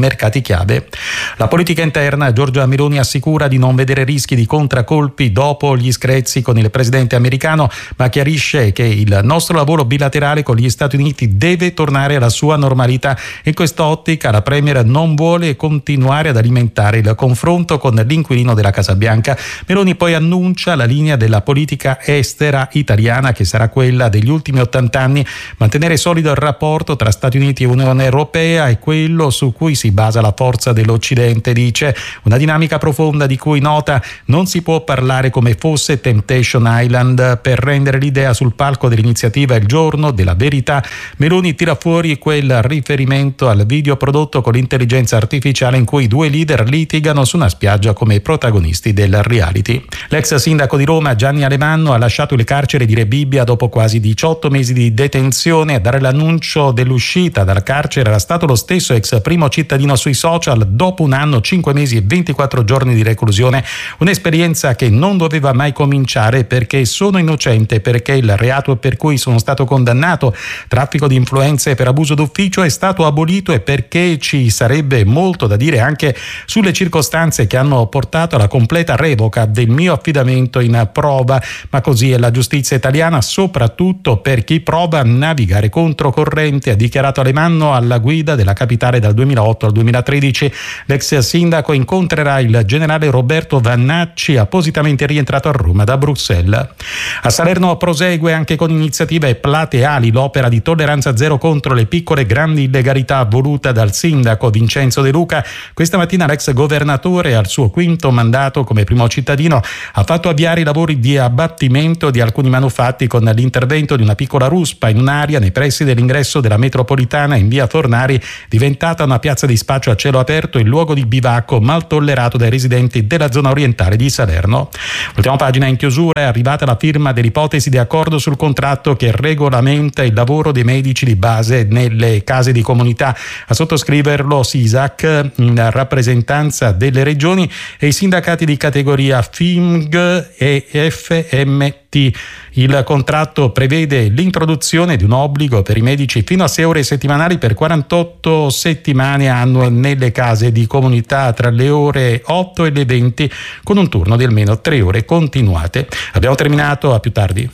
mercati chiave. La politica interna, Giorgia Meloni assicura di non vedere rischi di contraccolpi dopo gli screzi con il presidente americano, ma chiarisce che il nostro lavoro bilaterale con gli Stati Uniti deve tornare alla sua normalità. In quest'ottica la Premier non vuole continuare ad alimentare il confronto con l'inquilino della Casa Bianca. Meloni poi annuncia la linea della politica estera italiana, che sarà quella degli ultimi ottanta anni: mantenere solido il rapporto tra Stati Uniti e Unione Europea è quello su cui si basa la forza dell'Occidente, dice. Una dinamica profonda di cui, nota, non si può parlare come fosse Temptation Island. Per rendere l'idea sul palco dell'iniziativa Il giorno della verità, Meloni tira fuori quel riferimento al video prodotto con l'intelligenza artificiale in cui due leader litigano su una spiaggia come protagonisti del reality. L'ex sindaco di Roma Gianni Alemanno ha lasciato il carcere di Rebibbia dopo quasi diciotto mesi di detenzione. A dare l'annuncio dell'uscita dal carcere era stato lo stesso ex primo cittadino sui social, dopo un anno, cinque mesi e ventiquattro giorni di reclusione. Un'esperienza che non doveva mai cominciare, perché sono innocente, perché il reato per cui sono stato condannato, traffico di influenze per abuso d'ufficio, è stato abolito, e perché ci sarebbe molto da dire anche sulle circostanze che hanno portato alla completa revoca del mio affidamento in prova. Ma così è la giustizia italiana, soprattutto per chi prova a navigare controcorrente, ha dichiarato Alemanno, alla guida della capitale dal duemilaotto al duemilatredici. L'ex sindaco incontrerà il generale Roberto Vannacci, appositamente rientrato a Roma da Bruxelles. A Salerno prosegue anche con iniziative plateali l'opera di tolleranza zero contro le piccole e grandi illegalità voluta dal sindaco Vincenzo De Luca. Questa mattina l'ex governatore, al suo quinto mandato come primo cittadino, ha fatto avviare i lavori di abbattimento di alcuni manufatti con l'intervento di una piccola ruspa in un'area nei pressi dell'ingresso della metropolitana in via Fornari, diventata una piazza di spaccio a cielo aperto, il luogo di bivacco mal tollerato dai residenti della zona orientale di Salerno. Ultima pagina in chiusura: è arrivata la firma dell'ipotesi di accordo sul contratto che regolamenta il lavoro dei medici di base nelle case di comunità. A sottoscriverlo SISAC, in rappresentanza delle regioni, e i sindacati di categoria F I M G e F M T. Il contratto prevede l'introduzione di un obbligo per i medici fino a sei ore settimanali per quarantotto settimane annue nelle case di comunità tra le ore otto e le venti, con un turno di almeno tre ore continuate. Abbiamo terminato, a più tardi.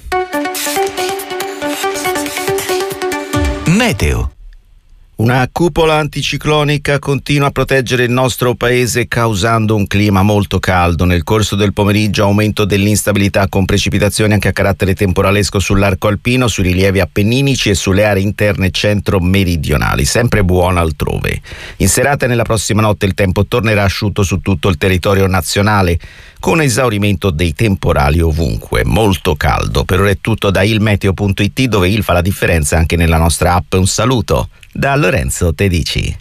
Meteo. Una cupola anticiclonica continua a proteggere il nostro paese, causando un clima molto caldo. Nel corso del pomeriggio aumento dell'instabilità con precipitazioni anche a carattere temporalesco sull'arco alpino, sui rilievi appenninici e sulle aree interne centro-meridionali. Sempre buona altrove. In serata e nella prossima notte il tempo tornerà asciutto su tutto il territorio nazionale, con esaurimento dei temporali ovunque. Molto caldo. Per ora è tutto da ilmeteo punto it, dove il fa la differenza anche nella nostra app. Un saluto da Lorenzo Tedici.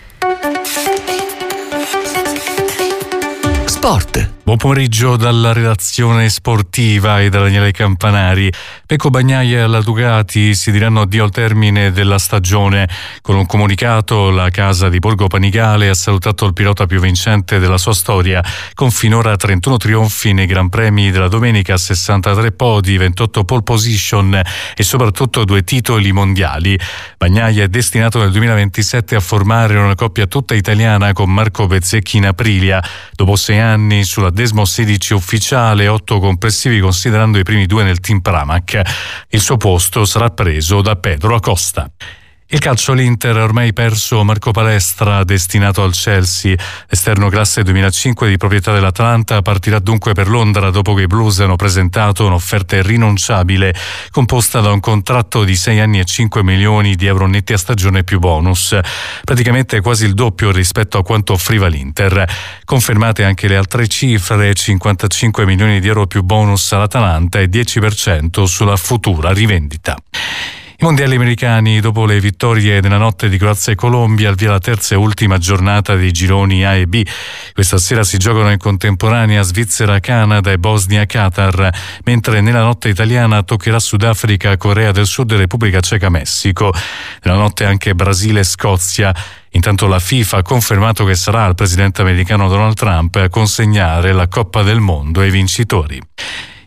Sport. Buon pomeriggio dalla redazione sportiva e da Daniele Campanari. Pecco Bagnaia e la Ducati si diranno addio al termine della stagione. Con un comunicato la casa di Borgo Panigale ha salutato il pilota più vincente della sua storia, con finora trentuno trionfi nei Gran Premi della domenica, sessantatré podi, ventotto pole position e soprattutto due titoli mondiali. Bagnaia è destinato nel duemilaventisette a formare una coppia tutta italiana con Marco Bezzecchi in Aprilia. Dopo sei anni sulla Desmo sedici ufficiale, otto complessivi considerando i primi due nel team Pramac. Il suo posto sarà preso da Pedro Acosta. Il calcio, l'Inter ha ormai perso Marco Palestra, destinato al Chelsea. L'esterno classe duemilacinque di proprietà dell'Atalanta partirà dunque per Londra dopo che i Blues hanno presentato un'offerta irrinunciabile composta da un contratto di sei anni e cinque milioni di euro netti a stagione più bonus, praticamente quasi il doppio rispetto a quanto offriva l'Inter. Confermate anche le altre cifre: cinquantacinque milioni di euro più bonus all'Atalanta e dieci per cento sulla futura rivendita. I mondiali americani, dopo le vittorie della notte di Croazia e Colombia, al via la terza e ultima giornata dei gironi A e B. Questa sera si giocano in contemporanea Svizzera, Canada e Bosnia-Qatar, mentre nella notte italiana toccherà Sudafrica, Corea del Sud e Repubblica Ceca, Messico. Nella notte anche Brasile e Scozia. Intanto la FIFA ha confermato che sarà il presidente americano Donald Trump a consegnare la Coppa del Mondo ai vincitori.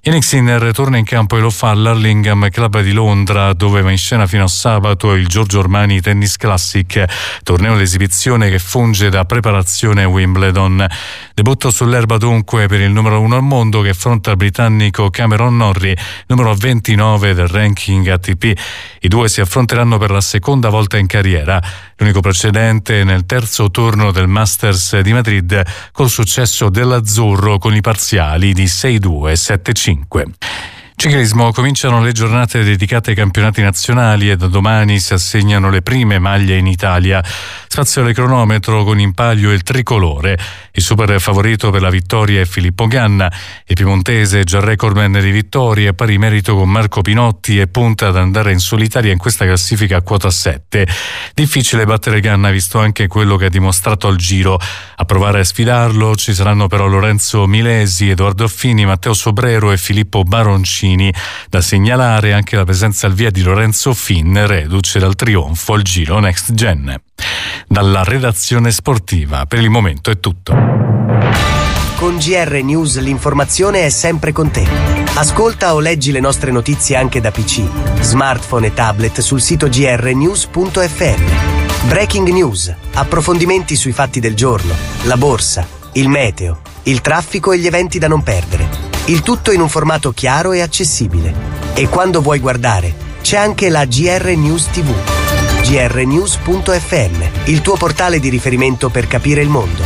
Yannick Sinner torna in campo e lo fa all'Hurlingham Club di Londra, dove va in scena fino a sabato il Giorgio Armani Tennis Classic, torneo d'esibizione che funge da preparazione a Wimbledon. Debutto sull'erba dunque per il numero uno al mondo, che affronta il britannico Cameron Norrie, numero ventinove del ranking A T P. I due si affronteranno per la seconda volta in carriera, l'unico precedente nel terzo turno del Masters di Madrid, col successo dell'azzurro con i parziali di sei due e sette cinque. Ciclismo, cominciano le giornate dedicate ai campionati nazionali e da domani si assegnano le prime maglie in Italia. Spazio alle cronometro con in palio il tricolore. Il super favorito per la vittoria è Filippo Ganna. Il piemontese, già recordman di vittorie, pari merito con Marco Pinotti e punta ad andare in solitaria in questa classifica a quota sette. Difficile battere Ganna, visto anche quello che ha dimostrato al Giro. A provare a sfidarlo ci saranno però Lorenzo Milesi, Edoardo Affini, Matteo Sobrero e Filippo Baroncini. Da segnalare anche la presenza al via di Lorenzo Finn, reduce dal trionfo al Giro Next Gen. Dalla redazione sportiva per il momento è tutto. Con G R News l'informazione è sempre con te. Ascolta o leggi le nostre notizie anche da P C, smartphone e tablet sul sito g r news punto f m. Breaking News, approfondimenti sui fatti del giorno, la borsa, il meteo, il traffico e gli eventi da non perdere. Il tutto in un formato chiaro e accessibile. E quando vuoi guardare, c'è anche la G R News T V. g r news punto f m, il tuo portale di riferimento per capire il mondo.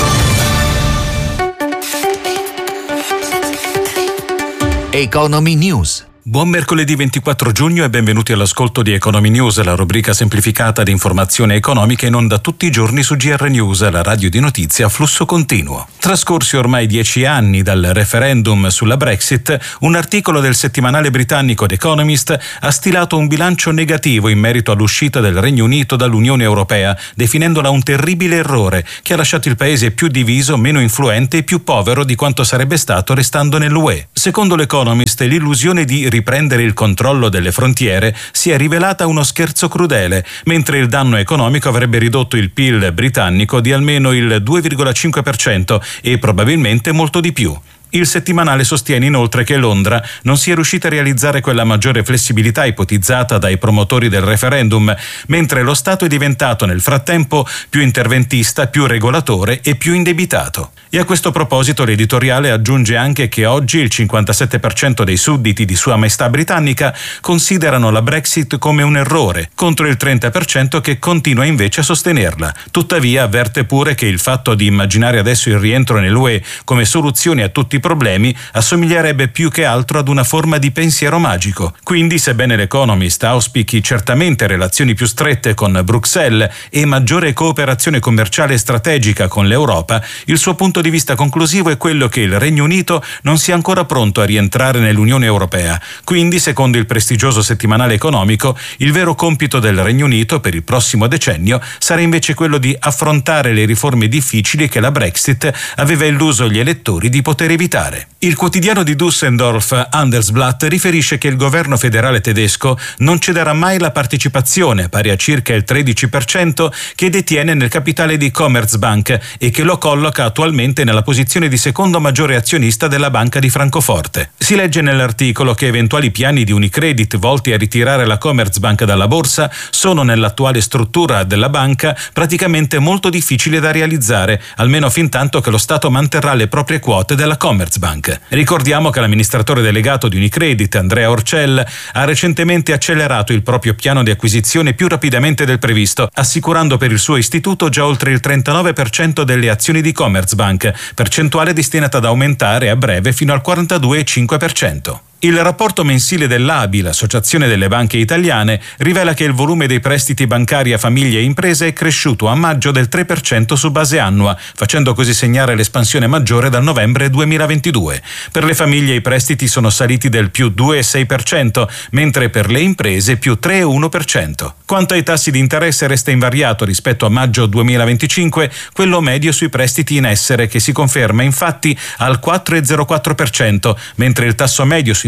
Economy News. Buon mercoledì ventiquattro giugno e benvenuti all'ascolto di Economy News, la rubrica semplificata di informazione economica in onda tutti i giorni su G R News, la radio di notizie a flusso continuo. Trascorsi ormai dieci anni dal referendum sulla Brexit, un articolo del settimanale britannico The Economist ha stilato un bilancio negativo in merito all'uscita del Regno Unito dall'Unione Europea, definendola un terribile errore che ha lasciato il paese più diviso, meno influente e più povero di quanto sarebbe stato restando nell'U E. Secondo l'Economist, l'illusione di riprendere il controllo delle frontiere si è rivelata uno scherzo crudele, mentre il danno economico avrebbe ridotto il P I L britannico di almeno il due virgola cinque per cento e probabilmente molto di più. Il settimanale sostiene inoltre che Londra non sia riuscita a realizzare quella maggiore flessibilità ipotizzata dai promotori del referendum, mentre lo Stato è diventato nel frattempo più interventista, più regolatore e più indebitato. E a questo proposito l'editoriale aggiunge anche che oggi il cinquantasette per cento dei sudditi di Sua Maestà britannica considerano la Brexit come un errore, contro il trenta per cento che continua invece a sostenerla. Tuttavia avverte pure che il fatto di immaginare adesso il rientro nell'U E come soluzione a tutti i problemi assomiglierebbe più che altro ad una forma di pensiero magico. Quindi, sebbene l'Economist auspichi certamente relazioni più strette con Bruxelles e maggiore cooperazione commerciale strategica con l'Europa, il suo punto di vista conclusivo è quello che il Regno Unito non sia ancora pronto a rientrare nell'Unione Europea. Quindi, secondo il prestigioso settimanale economico, il vero compito del Regno Unito per il prossimo decennio sarà invece quello di affrontare le riforme difficili che la Brexit aveva illuso gli elettori di poter evitare. Il quotidiano di Düsseldorf, Handelsblatt, riferisce che il governo federale tedesco non cederà mai la partecipazione, pari a circa il tredici per cento, che detiene nel capitale di Commerzbank e che lo colloca attualmente nella posizione di secondo maggiore azionista della Banca di Francoforte. Si legge nell'articolo che eventuali piani di Unicredit volti a ritirare la Commerzbank dalla borsa sono nell'attuale struttura della banca praticamente molto difficili da realizzare, almeno fin tanto che lo Stato manterrà le proprie quote della Commerzbank. Ricordiamo che l'amministratore delegato di Unicredit, Andrea Orcel, ha recentemente accelerato il proprio piano di acquisizione più rapidamente del previsto, assicurando per il suo istituto già oltre il trentanove per cento delle azioni di Commerzbank, percentuale destinata ad aumentare a breve fino al quarantadue virgola cinque per cento. Il rapporto mensile dell'A B I, l'Associazione delle Banche Italiane, rivela che il volume dei prestiti bancari a famiglie e imprese è cresciuto a maggio del tre per cento su base annua, facendo così segnare l'espansione maggiore dal novembre duemilaventidue. Per le famiglie i prestiti sono saliti del più due virgola sei per cento, mentre per le imprese più tre virgola uno per cento. Quanto ai tassi di interesse resta invariato rispetto a maggio duemilaventicinque quello medio sui prestiti in essere, che si conferma infatti al quattro virgola zero quattro per cento, mentre il tasso medio sui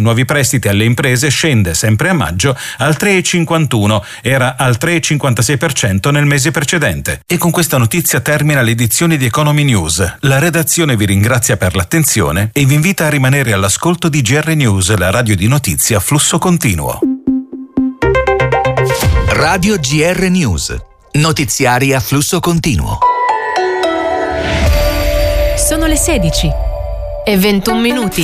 nuovi prestiti alle imprese scende sempre a maggio al tre virgola cinquantuno, era al tre virgola cinquantasei per cento nel mese precedente. E con questa notizia termina l'edizione di Economy News. La redazione vi ringrazia per l'attenzione e vi invita a rimanere all'ascolto di G R News, la radio di notizie a flusso continuo. Radio G R News, notiziari a flusso continuo. Sono le sedici e ventuno minuti.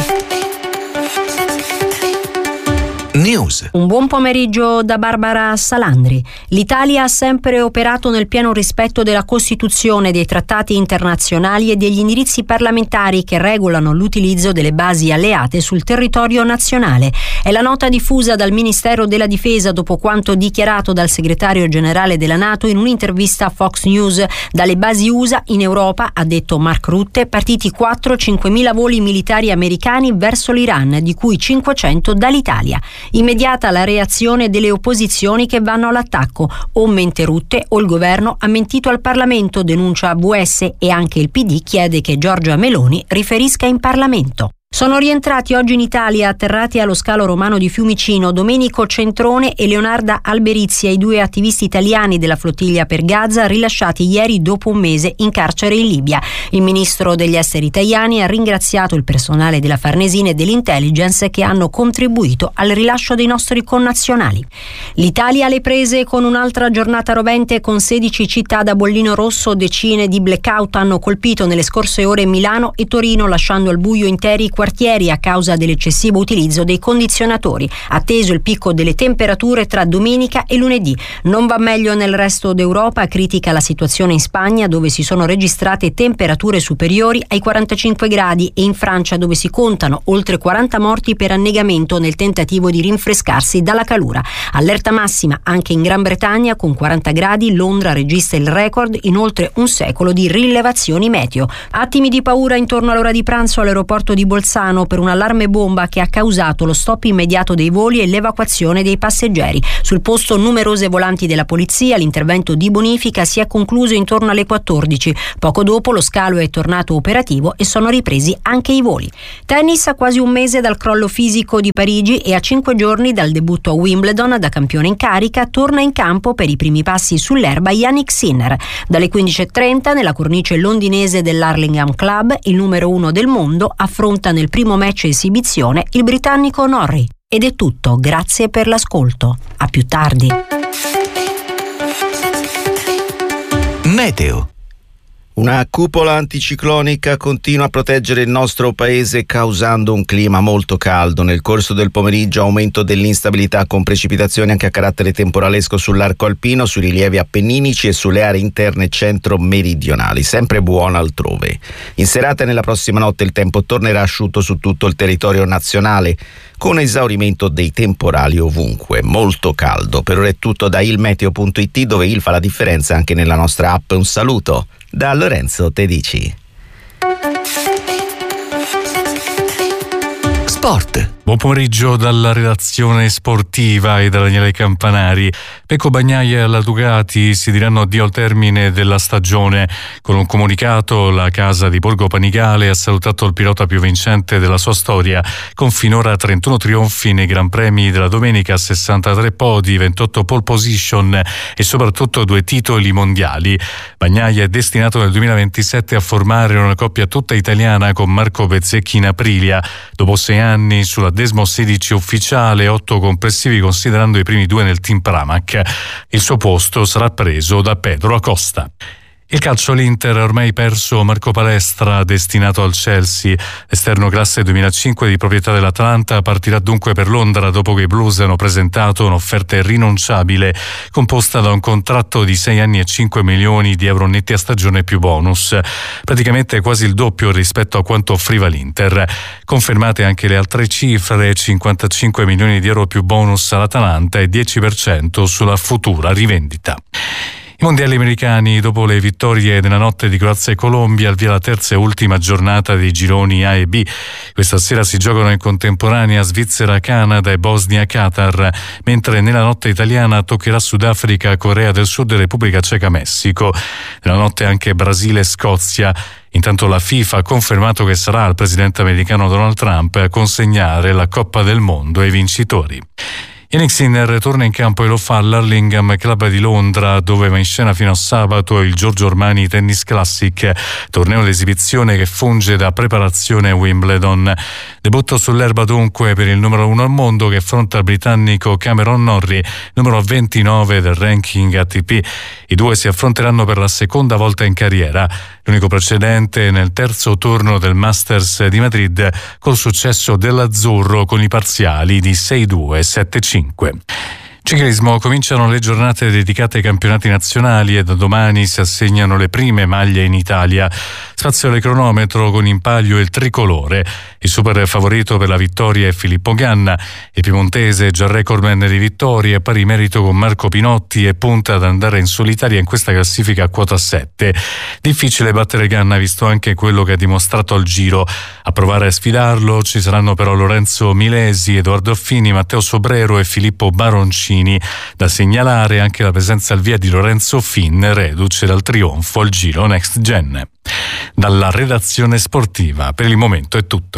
News. Un buon pomeriggio da Barbara Salandri. L'Italia ha sempre operato nel pieno rispetto della Costituzione, dei trattati internazionali e degli indirizzi parlamentari che regolano l'utilizzo delle basi alleate sul territorio nazionale. È la nota diffusa dal Ministero della Difesa dopo quanto dichiarato dal segretario generale della NATO in un'intervista a Fox News. Dalle basi U S A in Europa, ha detto Mark Rutte, partiti quattro cinquemila voli militari americani verso l'Iran, di cui cinquecento dall'Italia. Immediata la reazione delle opposizioni che vanno all'attacco. O mente Rutte o il governo ha mentito al Parlamento, denuncia A B S, e anche il P D chiede che Giorgia Meloni riferisca in Parlamento. Sono rientrati oggi in Italia, atterrati allo scalo romano di Fiumicino, Domenico Centrone e Leonarda Alberizia, i due attivisti italiani della flottiglia per Gaza, rilasciati ieri dopo un mese in carcere in Libia. Il ministro degli esteri italiani ha ringraziato il personale della Farnesina e dell'intelligence che hanno contribuito al rilascio dei nostri connazionali. L'Italia alle prese con un'altra giornata rovente, con sedici città da bollino rosso. Decine di blackout hanno colpito nelle scorse ore Milano e Torino, lasciando al buio interi quartieri a causa dell'eccessivo utilizzo dei condizionatori. Atteso il picco delle temperature tra domenica e lunedì. Non va meglio nel resto d'Europa, critica la situazione in Spagna, dove si sono registrate temperature superiori ai quarantacinque gradi, e in Francia, dove si contano oltre quaranta morti per annegamento nel tentativo di rinfrescarsi dalla calura. Allerta massima anche in Gran Bretagna, con quaranta gradi. Londra registra il record in oltre un secolo di rilevazioni meteo. Attimi di paura intorno all'ora di pranzo all'aeroporto di Bolzano per un allarme bomba che ha causato lo stop immediato dei voli e l'evacuazione dei passeggeri. Sul posto numerose volanti della polizia. L'intervento di bonifica si è concluso intorno alle quattordici. Poco dopo lo scalo è tornato operativo e sono ripresi anche i voli. Tennis, a quasi un mese dal crollo fisico di Parigi e a cinque giorni dal debutto a Wimbledon da campione in carica, torna in campo per i primi passi sull'erba Jannik Sinner. Dalle quindici e trenta nella cornice londinese dell'Hurlingham Club, il numero uno del mondo affronta nel primo match esibizione il britannico Norrie. Ed è tutto, grazie per l'ascolto. A più tardi. Meteo. Una cupola anticiclonica continua a proteggere il nostro paese, causando un clima molto caldo. Nel corso del pomeriggio aumento dell'instabilità con precipitazioni anche a carattere temporalesco sull'arco alpino, sui rilievi appenninici e sulle aree interne centro-meridionali. Sempre buona altrove. In serata e nella prossima notte il tempo tornerà asciutto su tutto il territorio nazionale, con esaurimento dei temporali ovunque. Molto caldo. Per ora è tutto da ilmeteo punto it, dove il fa la differenza anche nella nostra app. Un saluto da Lorenzo Tedici. Sport. Buon pomeriggio dalla redazione sportiva e da Daniele Campanari. Pecco Bagnaia e alla Ducati si diranno addio al termine della stagione. Con un comunicato la casa di Borgo Panigale ha salutato il pilota più vincente della sua storia, con finora trentuno trionfi nei Gran Premi della domenica, sessantatré podi, ventotto pole position e soprattutto due titoli mondiali. Bagnaia è destinato nel duemilaventisette a formare una coppia tutta italiana con Marco Bezzecchi in Aprilia. Dopo sei anni sulla Desmo sedici ufficiale, otto complessivi considerando i primi due nel team Pramac. Il suo posto sarà preso da Pedro Acosta. Il calcio all'Inter ha ormai perso Marco Palestra, destinato al Chelsea. Esterno classe duemilacinque di proprietà dell'Atalanta partirà dunque per Londra dopo che i Blues hanno presentato un'offerta irrinunciabile composta da un contratto di sei anni e cinque milioni di euro netti a stagione più bonus, praticamente quasi il doppio rispetto a quanto offriva l'Inter. Confermate anche le altre cifre: cinquantacinque milioni di euro più bonus all'Atalanta e dieci per cento sulla futura rivendita. I mondiali americani, dopo le vittorie della notte di Croazia e Colombia, al via la terza e ultima giornata dei gironi A e B. Questa sera si giocano in contemporanea Svizzera, Canada e Bosnia-Qatar, mentre nella notte italiana toccherà Sudafrica, Corea del Sud e Repubblica Ceca, Messico. Nella notte anche Brasile e Scozia. Intanto la FIFA ha confermato che sarà il presidente americano Donald Trump a consegnare la Coppa del Mondo ai vincitori. Yannick Sinner torna in campo e lo fa all'Hurlingham Club di Londra, dove va in scena fino a sabato il Giorgio Armani Tennis Classic, torneo d'esibizione che funge da preparazione a Wimbledon. Debutto sull'erba dunque per il numero uno al mondo, che affronta il britannico Cameron Norrie, numero ventinove del ranking A T P. I due si affronteranno per la seconda volta in carriera, l'unico precedente nel terzo turno del Masters di Madrid, col successo dell'azzurro con i parziali di sei due e sette cinque. Ciclismo, cominciano le giornate dedicate ai campionati nazionali e da domani si assegnano le prime maglie in Italia. Spazio alle cronometro con in palio il tricolore. Il super favorito per la vittoria è Filippo Ganna. Il piemontese, già recordman di vittorie, pari merito con Marco Pinotti e punta ad andare in solitaria in questa classifica a quota sette. Difficile battere Ganna, visto anche quello che ha dimostrato al Giro. A provare a sfidarlo ci saranno però Lorenzo Milesi, Edoardo Affini, Matteo Sobrero e Filippo Baroncini. Da segnalare anche la presenza al via di Lorenzo Finn, reduce dal trionfo al Giro Next Gen. Dalla redazione sportiva, per il momento è tutto.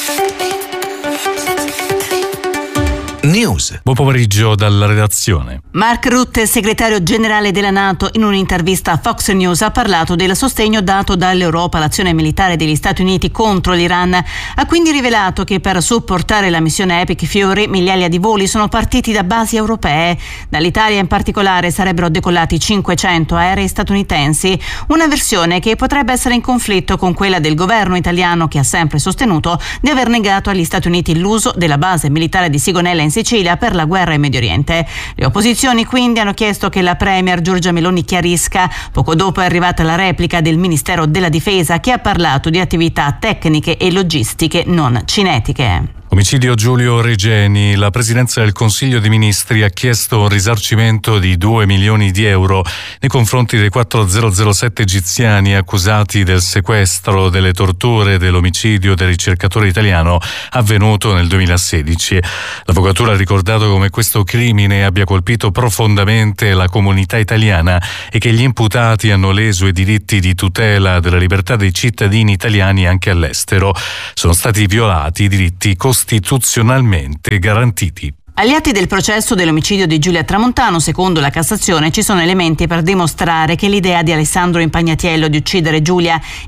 News. Buon pomeriggio dalla redazione. Mark Rutte, segretario generale della NATO, in un'intervista a Fox News ha parlato del sostegno dato dall'Europa all'azione militare degli Stati Uniti contro l'Iran. Ha quindi rivelato che per supportare la missione Epic Fury migliaia di voli sono partiti da basi europee. Dall'Italia in particolare sarebbero decollati cinquecento aerei statunitensi, una versione che potrebbe essere in conflitto con quella del governo italiano, che ha sempre sostenuto di aver negato agli Stati Uniti l'uso della base militare di Sigonella in Sicilia per la guerra in Medio Oriente. Le opposizioni quindi hanno chiesto che la premier Giorgia Meloni chiarisca. Poco dopo è arrivata la replica del Ministero della Difesa, che ha parlato di attività tecniche e logistiche non cinetiche. Omicidio Giulio Regeni. La Presidenza del Consiglio dei Ministri ha chiesto un risarcimento di due milioni di euro nei confronti dei quattro zero sette egiziani accusati del sequestro, delle torture e dell'omicidio del ricercatore italiano avvenuto nel duemilasedici. L'avvocatura ha ricordato come questo crimine abbia colpito profondamente la comunità italiana e che gli imputati hanno leso i diritti di tutela della libertà dei cittadini italiani anche all'estero. Sono stati violati i diritti costituzionalmente garantiti. Agli atti del processo dell'omicidio di Giulia Tramontano, secondo la Cassazione, ci sono elementi per dimostrare che l'idea di Alessandro Impagnatiello di uccidere Giulia